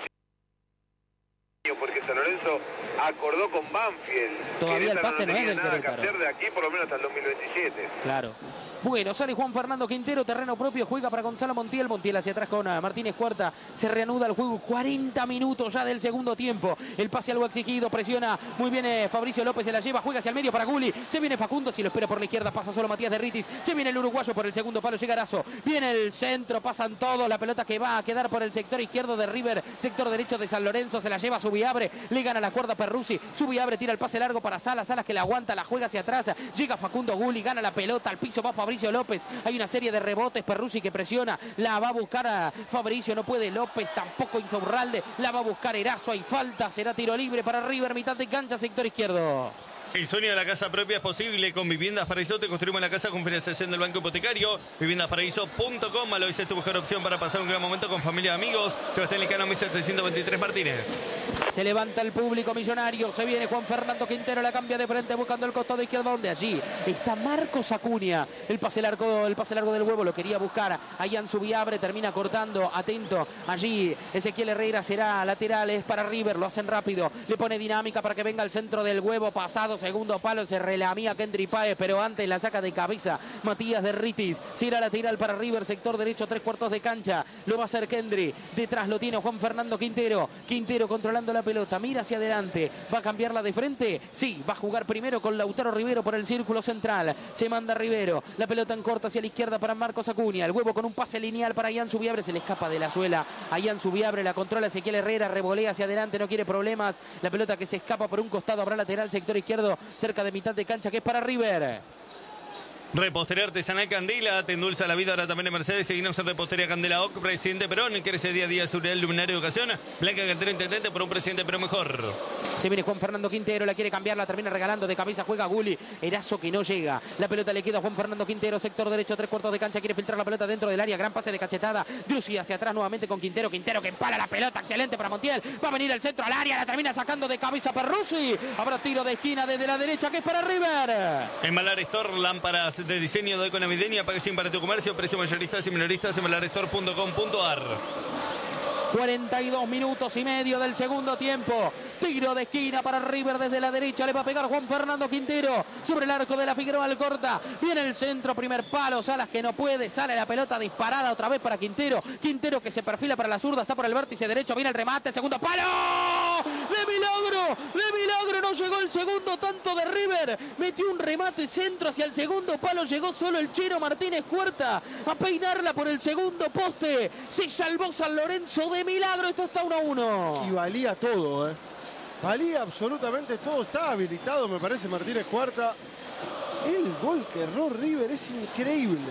porque San Lorenzo acordó con Banfield. Todavía el pase no es del nada que Querétaro. hacer de aquí por lo menos hasta el dos mil veintisiete. Claro. Bueno, sale Juan Fernando Quintero, terreno propio, juega para Gonzalo Montiel, Montiel hacia atrás con Martínez Cuarta, se reanuda el juego, cuarenta minutos ya del segundo tiempo, el pase algo exigido, presiona muy bien eh, Fabricio López, se la lleva, juega hacia el medio para Guli, se viene Facundo, si lo espera por la izquierda, pasa solo Matías Derritis, se viene el uruguayo por el segundo palo, llega Erazo, viene el centro, pasan todos, la pelota que va a quedar por el sector izquierdo de River, sector derecho de San Lorenzo, se la lleva Subiabre, le gana la cuerda Perruzzi, Subiabre tira el pase largo para Salas, Salas que la aguanta, la juega hacia atrás, llega Facundo Guli, gana la pelota, al piso va Fabricio López, hay una serie de rebotes, Perruzzi que presiona, la va a buscar a Fabricio, no puede López, tampoco Insaurralde, la va a buscar Erazo, hay falta, será tiro libre para River, mitad de cancha, sector izquierdo. El sueño de la casa propia es posible con Viviendas Paraíso. Te construimos la casa con financiación del Banco Hipotecario. viviendas paraíso punto com. Lo es tu mejor opción para pasar un gran momento con familia y amigos. Sebastián Licano, mil setecientos veintitrés Martínez. Se levanta el público millonario. Se viene Juan Fernando Quintero. La cambia de frente buscando el costado izquierdo. Donde allí está Marcos Acuña. El pase largo, el pase largo del huevo lo quería buscar. Ayan Subiabre termina cortando. Atento. Allí Ezequiel Herrera será lateral. Es para River. Lo hacen rápido. Le pone dinámica para que venga al centro del huevo. Pasado. Segundo palo. Se relamía Kendry Páez. Pero antes la saca de cabeza Matías Derritis. Se irá lateral para River. Sector derecho. Tres cuartos de cancha. Lo va a hacer Kendry. Detrás lo tiene Juan Fernando Quintero. Quintero controlando la pelota, mira hacia adelante, va a cambiarla de frente, sí, va a jugar primero con Lautaro Rivero por el círculo central, se manda Rivero, la pelota en corto hacia la izquierda para Marcos Acuña, el huevo con un pase lineal para Ian Subiabre, se le escapa de la suela a Ian Subiabre, la controla Ezequiel Herrera, revolea hacia adelante, no quiere problemas, la pelota que se escapa por un costado, habrá lateral, sector izquierdo, cerca de mitad de cancha, que es para River. Repostería Artesanal Candela, te endulza la vida ahora también en Mercedes. Seguimos en Repostería Candela O C, Presidente Perón, crece día a día seguridad, luminaria, educación. Blanca Cantero, intendente por un presidente Perón mejor. Se viene Juan Fernando Quintero, la quiere cambiar, la termina regalando de cabeza, juega Guli, Erazo que no llega. La pelota le queda a Juan Fernando Quintero, sector derecho, tres cuartos de cancha, quiere filtrar la pelota dentro del área, gran pase de cachetada. Drussi hacia atrás nuevamente con Quintero, Quintero que empala la pelota, excelente para Montiel. Va a venir el centro al área, la termina sacando de cabeza Perruzzi. Habrá tiro de esquina desde la derecha, que es para River. En Malar Store, lámparas de diseño de navideña, pague sin para tu comercio, precio mayoristas y minoristas en malar store punto com punto ar. cuarenta y dos minutos y medio del segundo tiempo. Tiro de esquina para River desde la derecha. Le va a pegar Juan Fernando Quintero sobre el arco de la Figueroa Alcorta. Viene el centro, primer palo. Salas que no puede. Sale la pelota disparada otra vez para Quintero. Quintero que se perfila para la zurda. Está por el vértice derecho. Viene el remate. Segundo palo. ¡De milagro! ¡De milagro! No llegó el segundo tanto de River. Metió un remate centro hacia el segundo palo. Llegó solo el Chino Martínez Cuarta a peinarla por el segundo poste. Se salvó San Lorenzo de milagro. Esto está uno a uno. Y valía todo, ¿eh? Valía absolutamente todo. Está habilitado, me parece, Martínez Cuarta. El gol que erró River es increíble.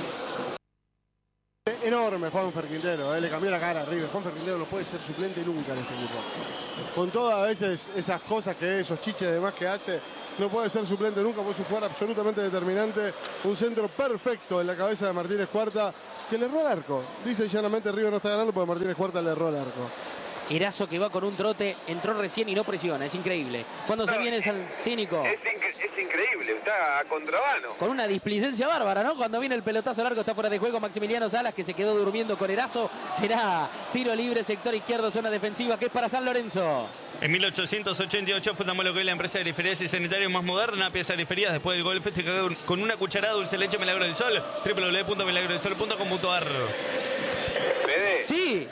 Enorme Juanfer Quintero, ¿eh? Le cambió la cara a River. Juanfer Quintero no puede ser suplente nunca en este equipo. Con todas a veces esas cosas que esos chiches de más que hace, no puede ser suplente nunca, puede ser un jugador absolutamente determinante. Un centro perfecto en la cabeza de Martínez Cuarta, que le erró al arco. Dice llanamente River no está ganando porque Martínez Cuarta le erró al arco. Erazo que va con un trote, entró recién y no presiona, es increíble. Cuando no, se viene es el cínico. Es, incre es increíble, está a contrabano. Con una displicencia bárbara, ¿no? Cuando viene el pelotazo largo, está fuera de juego Maximiliano Salas, que se quedó durmiendo con Erazo. Será tiro libre, sector izquierdo, zona defensiva, que es para San Lorenzo. En mil ochocientos ochenta y ocho fundamos lo que es la empresa de griferías y sanitarios más moderna, Pieza de Griferías. Después del gol festejado con una cucharada dulce leche Milagro del Sol. doble u doble u doble u punto milagro del sol punto com punto a r. Fede. Sí.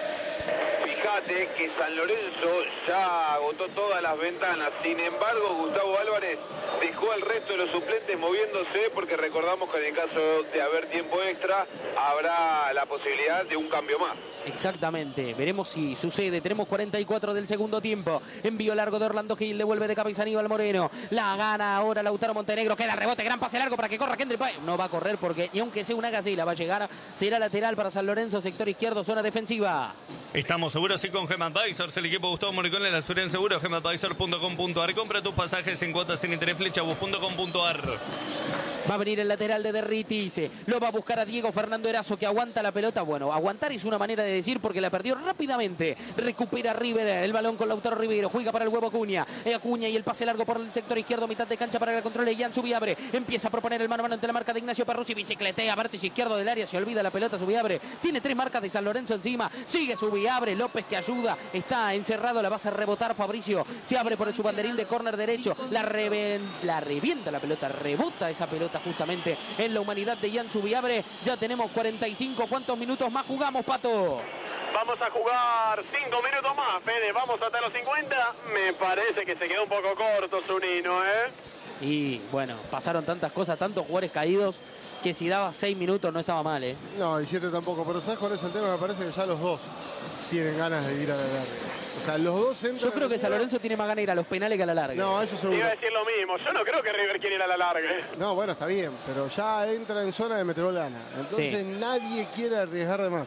Fíjate que San Lorenzo ya agotó todas las ventanas. Sin embargo, Gustavo Álvarez dejó al resto de los suplentes moviéndose, porque recordamos que en el caso de haber tiempo extra habrá la posibilidad de un cambio más. Exactamente, veremos si sucede. Tenemos cuarenta y cuatro del segundo tiempo. Envío largo de Orlando Gil, devuelve de cabeza Aníbal Moreno. La gana ahora Lautaro Montenegro. Queda el rebote, gran pase largo para que corra Kendrick Páez. No va a correr porque ni aunque sea una gacela va a llegar. Será lateral para San Lorenzo, sector izquierdo, zona defensiva. Estamos seguros sí con GEMAdvisors, el equipo Gustavo Moricón en la seguridad en seguro. gemadvisor punto com punto a r. Compra tus pasajes en cuotas sin interés, flechabus punto com punto a r. Va a venir el lateral de Derritis. Lo va a buscar a Diego Fernando Erazo, que aguanta la pelota. Bueno, aguantar es una manera de decir porque la perdió rápidamente. Recupera River el balón con Lautaro Rivero. Juega para el huevo Acuña. Acuña y el pase largo por el sector izquierdo. Mitad de cancha para que la controle Ian Subiabre. Empieza a proponer el mano a mano ante la marca de Ignacio Perruzzi. Bicicletea, vértice izquierdo del área. Se olvida la pelota Subiabre. Tiene tres marcas de San Lorenzo encima. Sigue Subiabre. López que ayuda. Está encerrado. La va a hacer rebotar Fabricio. Se abre por el su banderín de córner derecho. La, reven... la revienta la pelota. Rebota esa pelota justamente en la humanidad de Ian Subiabre. Ya tenemos cuarenta y cinco. ¿Cuántos minutos más jugamos, Pato? Vamos a jugar cinco minutos más, Fede. Vamos hasta los cincuenta. Me parece que se quedó un poco corto Zunino, ¿eh? Y bueno, pasaron tantas cosas, tantos jugadores caídos, que si daba seis minutos no estaba mal, ¿eh? No, y siete tampoco. Pero ¿sabes cuál es el tema? Me parece que ya los dos tienen ganas de ir a la larga. O sea, los dos entran. Yo creo que San Lorenzo tiene más ganas de ir a los penales que a la larga. No, eso seguro. Iba a decir lo mismo. Yo no creo que River quiera ir a la larga. No, bueno, está bien, pero ya entra en zona de meterol gana. Entonces sí, nadie quiere arriesgar de más.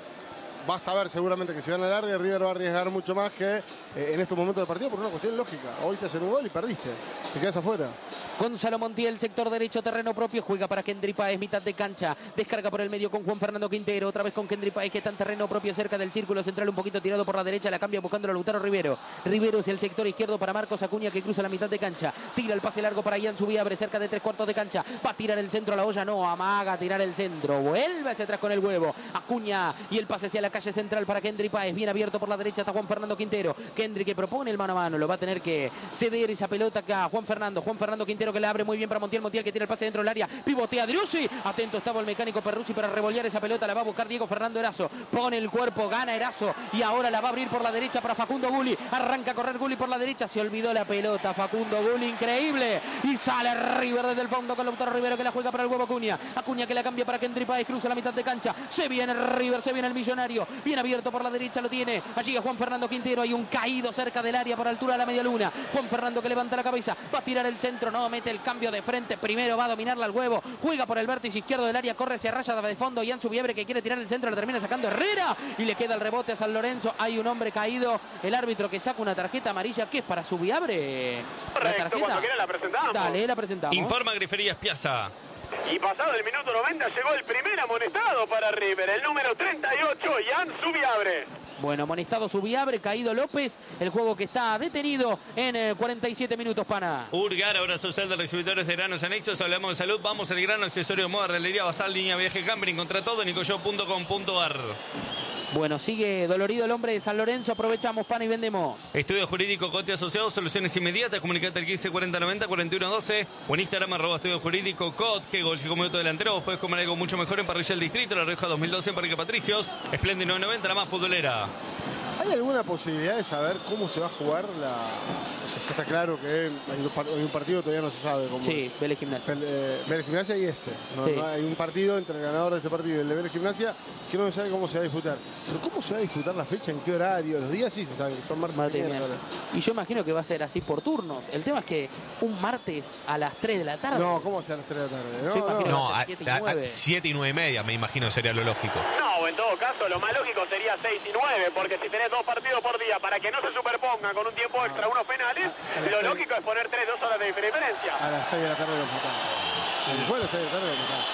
Vas a ver seguramente que si van a la larga, River va a arriesgar mucho más que eh, en estos momentos del partido por una cuestión lógica. Hoy te hacen un gol y perdiste. Te quedas afuera. Gonzalo Montiel, sector derecho, terreno propio, juega para Kendrick Páez, mitad de cancha, descarga por el medio con Juan Fernando Quintero, otra vez con Kendrick Páez, que está en terreno propio cerca del círculo central, un poquito tirado por la derecha, la cambia buscando a Lautaro Rivero. Rivero es el sector izquierdo para Marcos Acuña, que cruza la mitad de cancha, tira el pase largo para Ian Subiabre, cerca de tres cuartos de cancha, va a tirar el centro a la olla, no, amaga a tirar el centro, vuelve hacia atrás con el huevo, Acuña y el pase hacia la calle central para Kendrick Páez, bien abierto por la derecha está Juan Fernando Quintero, Kendrick que propone el mano a mano, lo va a tener que ceder esa pelota acá, Juan Fernando, Juan Fernando Quintero que la abre muy bien para Montiel, Montiel que tira el pase dentro del área, pivotea Driussi, atento estaba el mecánico Perruzzi para revolear esa pelota, la va a buscar Diego Fernando Erazo, pone el cuerpo, gana Erazo y ahora la va a abrir por la derecha para Facundo Gulli, arranca a correr Gulli por la derecha, se olvidó la pelota, Facundo Gulli, increíble, y sale River desde el fondo con Lautaro Rivero que la juega para el huevo Acuña, Acuña que la cambia para Kendrick Páez, cruza la mitad de cancha, se viene River, se viene el millonario, bien abierto por la derecha, lo tiene, allí a Juan Fernando Quintero, hay un caído cerca del área por altura de la media luna, Juan Fernando que levanta la cabeza, va a tirar el centro, no, mete el cambio de frente, primero va a dominarla al huevo, juega por el vértice izquierdo del área, corre hacia raya de fondo, Ian Subiabre que quiere tirar el centro, le termina sacando Herrera y le queda el rebote a San Lorenzo, hay un hombre caído, el árbitro que saca una tarjeta amarilla, ¿qué es para Subiabre? Correcto, cuando quiera la presentamos. Dale, la presentamos. Informa Griferías Piazza. Y pasado el minuto noventa llegó el primer amonestado para River, el número treinta y ocho, Ian Subiabre. Bueno, amonestado Subiabre, caído López, el juego que está detenido en eh, cuarenta y siete minutos, pana. Urgar, ahora social de recibidores de granos anexos, hablamos de salud, vamos al grano, accesorio, moda, realería, basal, línea, viaje, camping, contra todo, nicoyo punto com punto ar. Bueno, sigue dolorido el hombre de San Lorenzo, aprovechamos, pana, y vendemos. Estudio Jurídico Cote Asociados, soluciones inmediatas, comunicate al quince cuarenta noventa cuarenta y uno doce o en Instagram arroba Estudio Jurídico Cot, que gol como minuto delantero, vos podés comer algo mucho mejor en Parrilla del Distrito, La Rioja dos mil doce en Parque Patricios, Splendid nueve noventa, la más futbolera. ¿Hay alguna posibilidad de saber cómo se va a jugar la...? O sea, ya está claro que hay un, par... hay un partido, todavía no se sabe cómo. Sí, Vélez Gimnasia. Eh, Vélez Gimnasia y este. ¿no? Sí. ¿no? Hay un partido entre el ganador de este partido y el de Vélez Gimnasia que no se sabe cómo se va a disputar. Pero ¿cómo se va a disputar la fecha? ¿En qué horario? Los días sí se saben, son martes y miércoles. Y yo imagino que va a ser así por turnos. El tema es que un martes a las tres de la tarde. No, ¿cómo va a ser a las tres de la tarde? No, yo imagino no. No, que va a a, ser siete y a, nueve. a siete y nueve y media me imagino sería lo lógico. No, en todo caso, lo más lógico sería seis y nueve, porque si tenés dos partidos por día, para que no se superpongan con un tiempo extra unos penales, lo lógico es poner tres, dos horas de diferencia. A las seis de la tarde los matamos. Después de las seis de la tarde los matamos.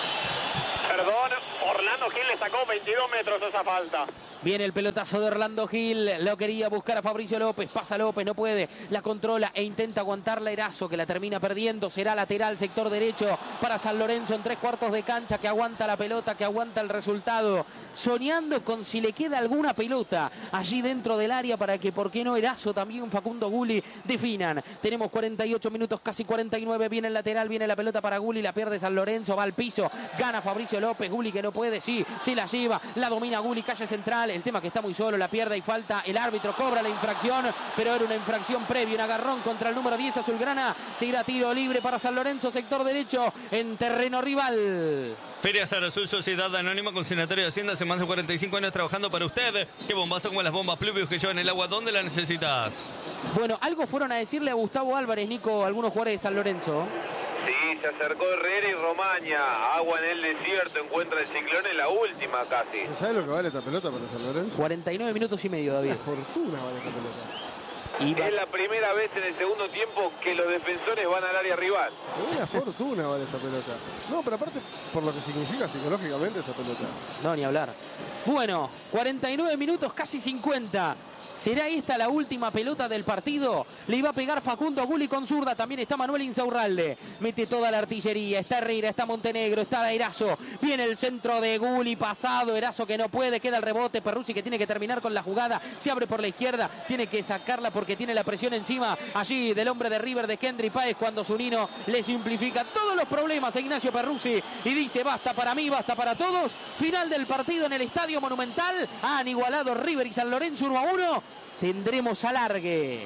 Perdón, Orlando Gil le sacó veintidós metros esa falta. Viene el pelotazo de Orlando Gil, lo quería buscar a Fabricio López, pasa López, no puede, la controla e intenta aguantarla Erazo, que la termina perdiendo, será lateral, sector derecho para San Lorenzo en tres cuartos de cancha, que aguanta la pelota, que aguanta el resultado, soñando con si le queda alguna pelota allí dentro del área para que, ¿por qué no Erazo, también Facundo Gulli definan? Tenemos cuarenta y ocho minutos, casi cuarenta y nueve, viene el lateral, viene la pelota para Gulli, la pierde San Lorenzo, va al piso, gana Fabricio López, Gulli que no puede, sí, sí la lleva, la domina Gulli, calle central, el tema que está muy solo, la pierde y falta, el árbitro cobra la infracción, pero era una infracción previa, un agarrón contra el número diez azulgrana, seguirá tiro libre para San Lorenzo, sector derecho, en terreno rival. Feria Azul, Sociedad Anónima, Consignatorio de Hacienda, hace más de cuarenta y cinco años trabajando para usted. Qué bombazo como las bombas Pluvius que llevan el agua. ¿Dónde la necesitas? Bueno, algo fueron a decirle a Gustavo Álvarez, Nico, algunos jugadores de San Lorenzo. Sí, se acercó Herrera y Romaña. Agua en el desierto, encuentra el ciclón en la última casi. ¿Sabes lo que vale esta pelota para San Lorenzo? cuarenta y nueve minutos y medio, David. Una fortuna vale esta pelota. Y va... Es la primera vez en el segundo tiempo que los defensores van al área rival. Una fortuna vale esta pelota. No, pero aparte por lo que significa psicológicamente esta pelota. No, ni hablar. Bueno, cuarenta y nueve minutos, casi cincuenta. ¿Será esta la última pelota del partido? Le iba a pegar Facundo Gulli con zurda. También está Manuel Insaurralde. Mete toda la artillería. Está Herrera, está Montenegro, está Erazo. Viene el centro de Gulli pasado. Erazo que no puede. Queda el rebote. Perruzzi que tiene que terminar con la jugada. Se abre por la izquierda. Tiene que sacarla porque tiene la presión encima. Allí del hombre de River de Kendry Páez cuando Zunino le simplifica todos los problemas a Ignacio Perruzzi. Y dice basta para mí, basta para todos. Final del partido en el Estadio Monumental. Han igualado River y San Lorenzo uno a uno. Tendremos alargue.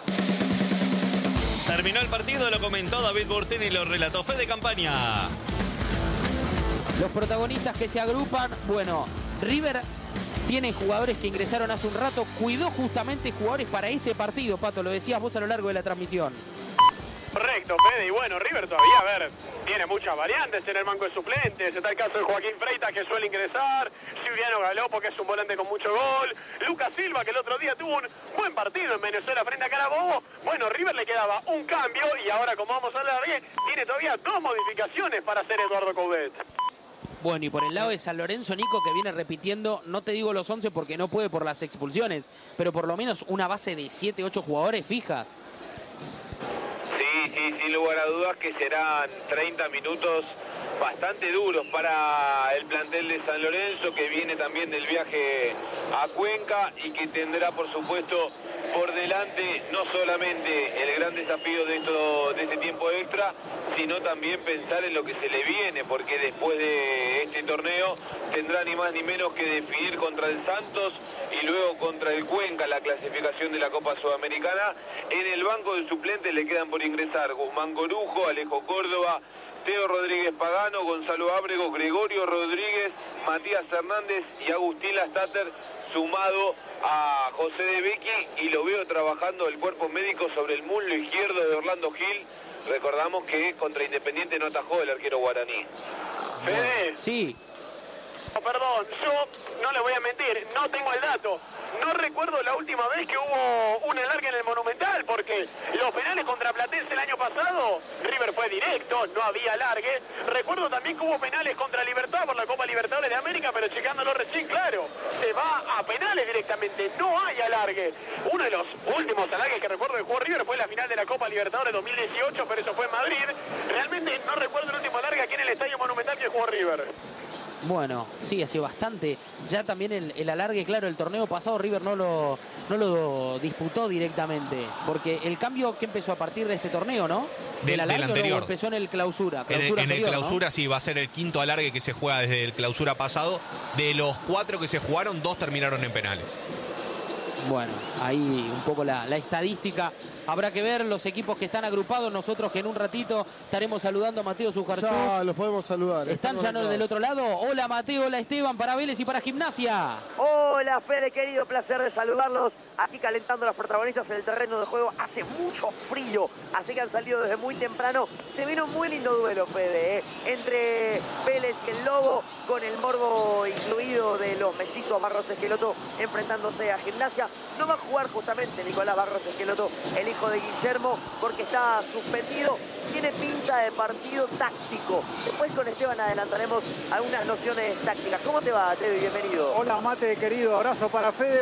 Terminó el partido, lo comentó David Burtini y lo relató Fede Campaña. Los protagonistas que se agrupan, bueno, River tiene jugadores que ingresaron hace un rato, cuidó justamente jugadores para este partido, Pato, lo decías vos a lo largo de la transmisión. Correcto, Fede, y bueno, River todavía, a ver, tiene muchas variantes en el banco de suplentes. Está el caso de Joaquín Freitas, que suele ingresar, Silviano Galopo, que es un volante con mucho gol, Lucas Silva, que el otro día tuvo un buen partido en Venezuela frente a Carabobo. Bueno, River le quedaba un cambio y ahora, como vamos a hablar bien, tiene todavía dos modificaciones para hacer Eduardo Coudet. Bueno, y por el lado de San Lorenzo, Nico, que viene repitiendo, no te digo los once porque no puede por las expulsiones, pero por lo menos una base de siete, ocho jugadores fijas. Sí, sí, sin lugar a dudas que serán treinta minutos bastante duros para el plantel de San Lorenzo, que viene también del viaje a Cuenca y que tendrá, por supuesto, por delante no solamente el gran desafío de, esto, de este tiempo extra, sino también pensar en lo que se le viene, porque después de este torneo tendrá ni más ni menos que definir contra el Santos y luego contra el Cuenca la clasificación de la Copa Sudamericana. En el banco de suplentes le quedan por ingresar Guzmán Corujo, Alejo Córdoba, Teo Rodríguez Pagano, Gonzalo Ábrego, Gregorio Rodríguez, Matías Hernández y Agustín Lastater, sumado a José de Becchi, y lo veo trabajando el cuerpo médico sobre el muslo izquierdo de Orlando Gil. Recordamos que contra Independiente no atajó el arquero guaraní. Fede, Sí. Perdón, yo no les voy a mentir, no tengo el dato. No recuerdo la última vez que hubo un alargue en el Monumental, porque los penales contra Platense el año pasado, River fue directo, no había alargue. Recuerdo también que hubo penales contra Libertad por la Copa Libertadores de América, pero checándolo recién, claro, se va a penales directamente, no hay alargue. Uno de los últimos alargues que recuerdo que jugó River fue la final de la Copa Libertadores dos mil dieciocho, pero eso fue en Madrid. Realmente no recuerdo el último alargue aquí en el Estadio Monumental que jugó River. Bueno, sí, hace bastante. Ya también el, el alargue, claro, el torneo pasado River no lo, no lo disputó directamente. Porque el cambio que empezó a partir de este torneo, ¿no? Del, alargue, del anterior. ¿no? Empezó en el clausura. En el, clausura en el anterior, clausura, ¿no? sí, va a ser el quinto alargue que se juega desde el clausura pasado. De los cuatro que se jugaron, dos terminaron en penales. Bueno, ahí un poco la, la estadística. Habrá que ver los equipos que están agrupados. Nosotros que en un ratito estaremos saludando a Mateo Sujarchuk. Ya los podemos saludar. ¿Están ya no del otro lado? Hola Mateo, hola Esteban, para Vélez y para Gimnasia. Hola Fede, querido, placer de saludarlos. Aquí calentando a los protagonistas en el terreno de juego. Hace mucho frío, así que han salido desde muy temprano. Se vino un muy lindo duelo, Fede, ¿eh? Entre Vélez y el Lobo, con el morbo incluido de los mellizos Barros Esqueloto enfrentándose a Gimnasia. No va a jugar justamente Nicolás Barros Esqueloto, el hijo de Guillermo, porque está suspendido. Tiene pinta de partido táctico. Después con Esteban adelantaremos algunas nociones tácticas. ¿Cómo te va, Teo? Bienvenido. Hola, Mate, querido. Abrazo para Fede.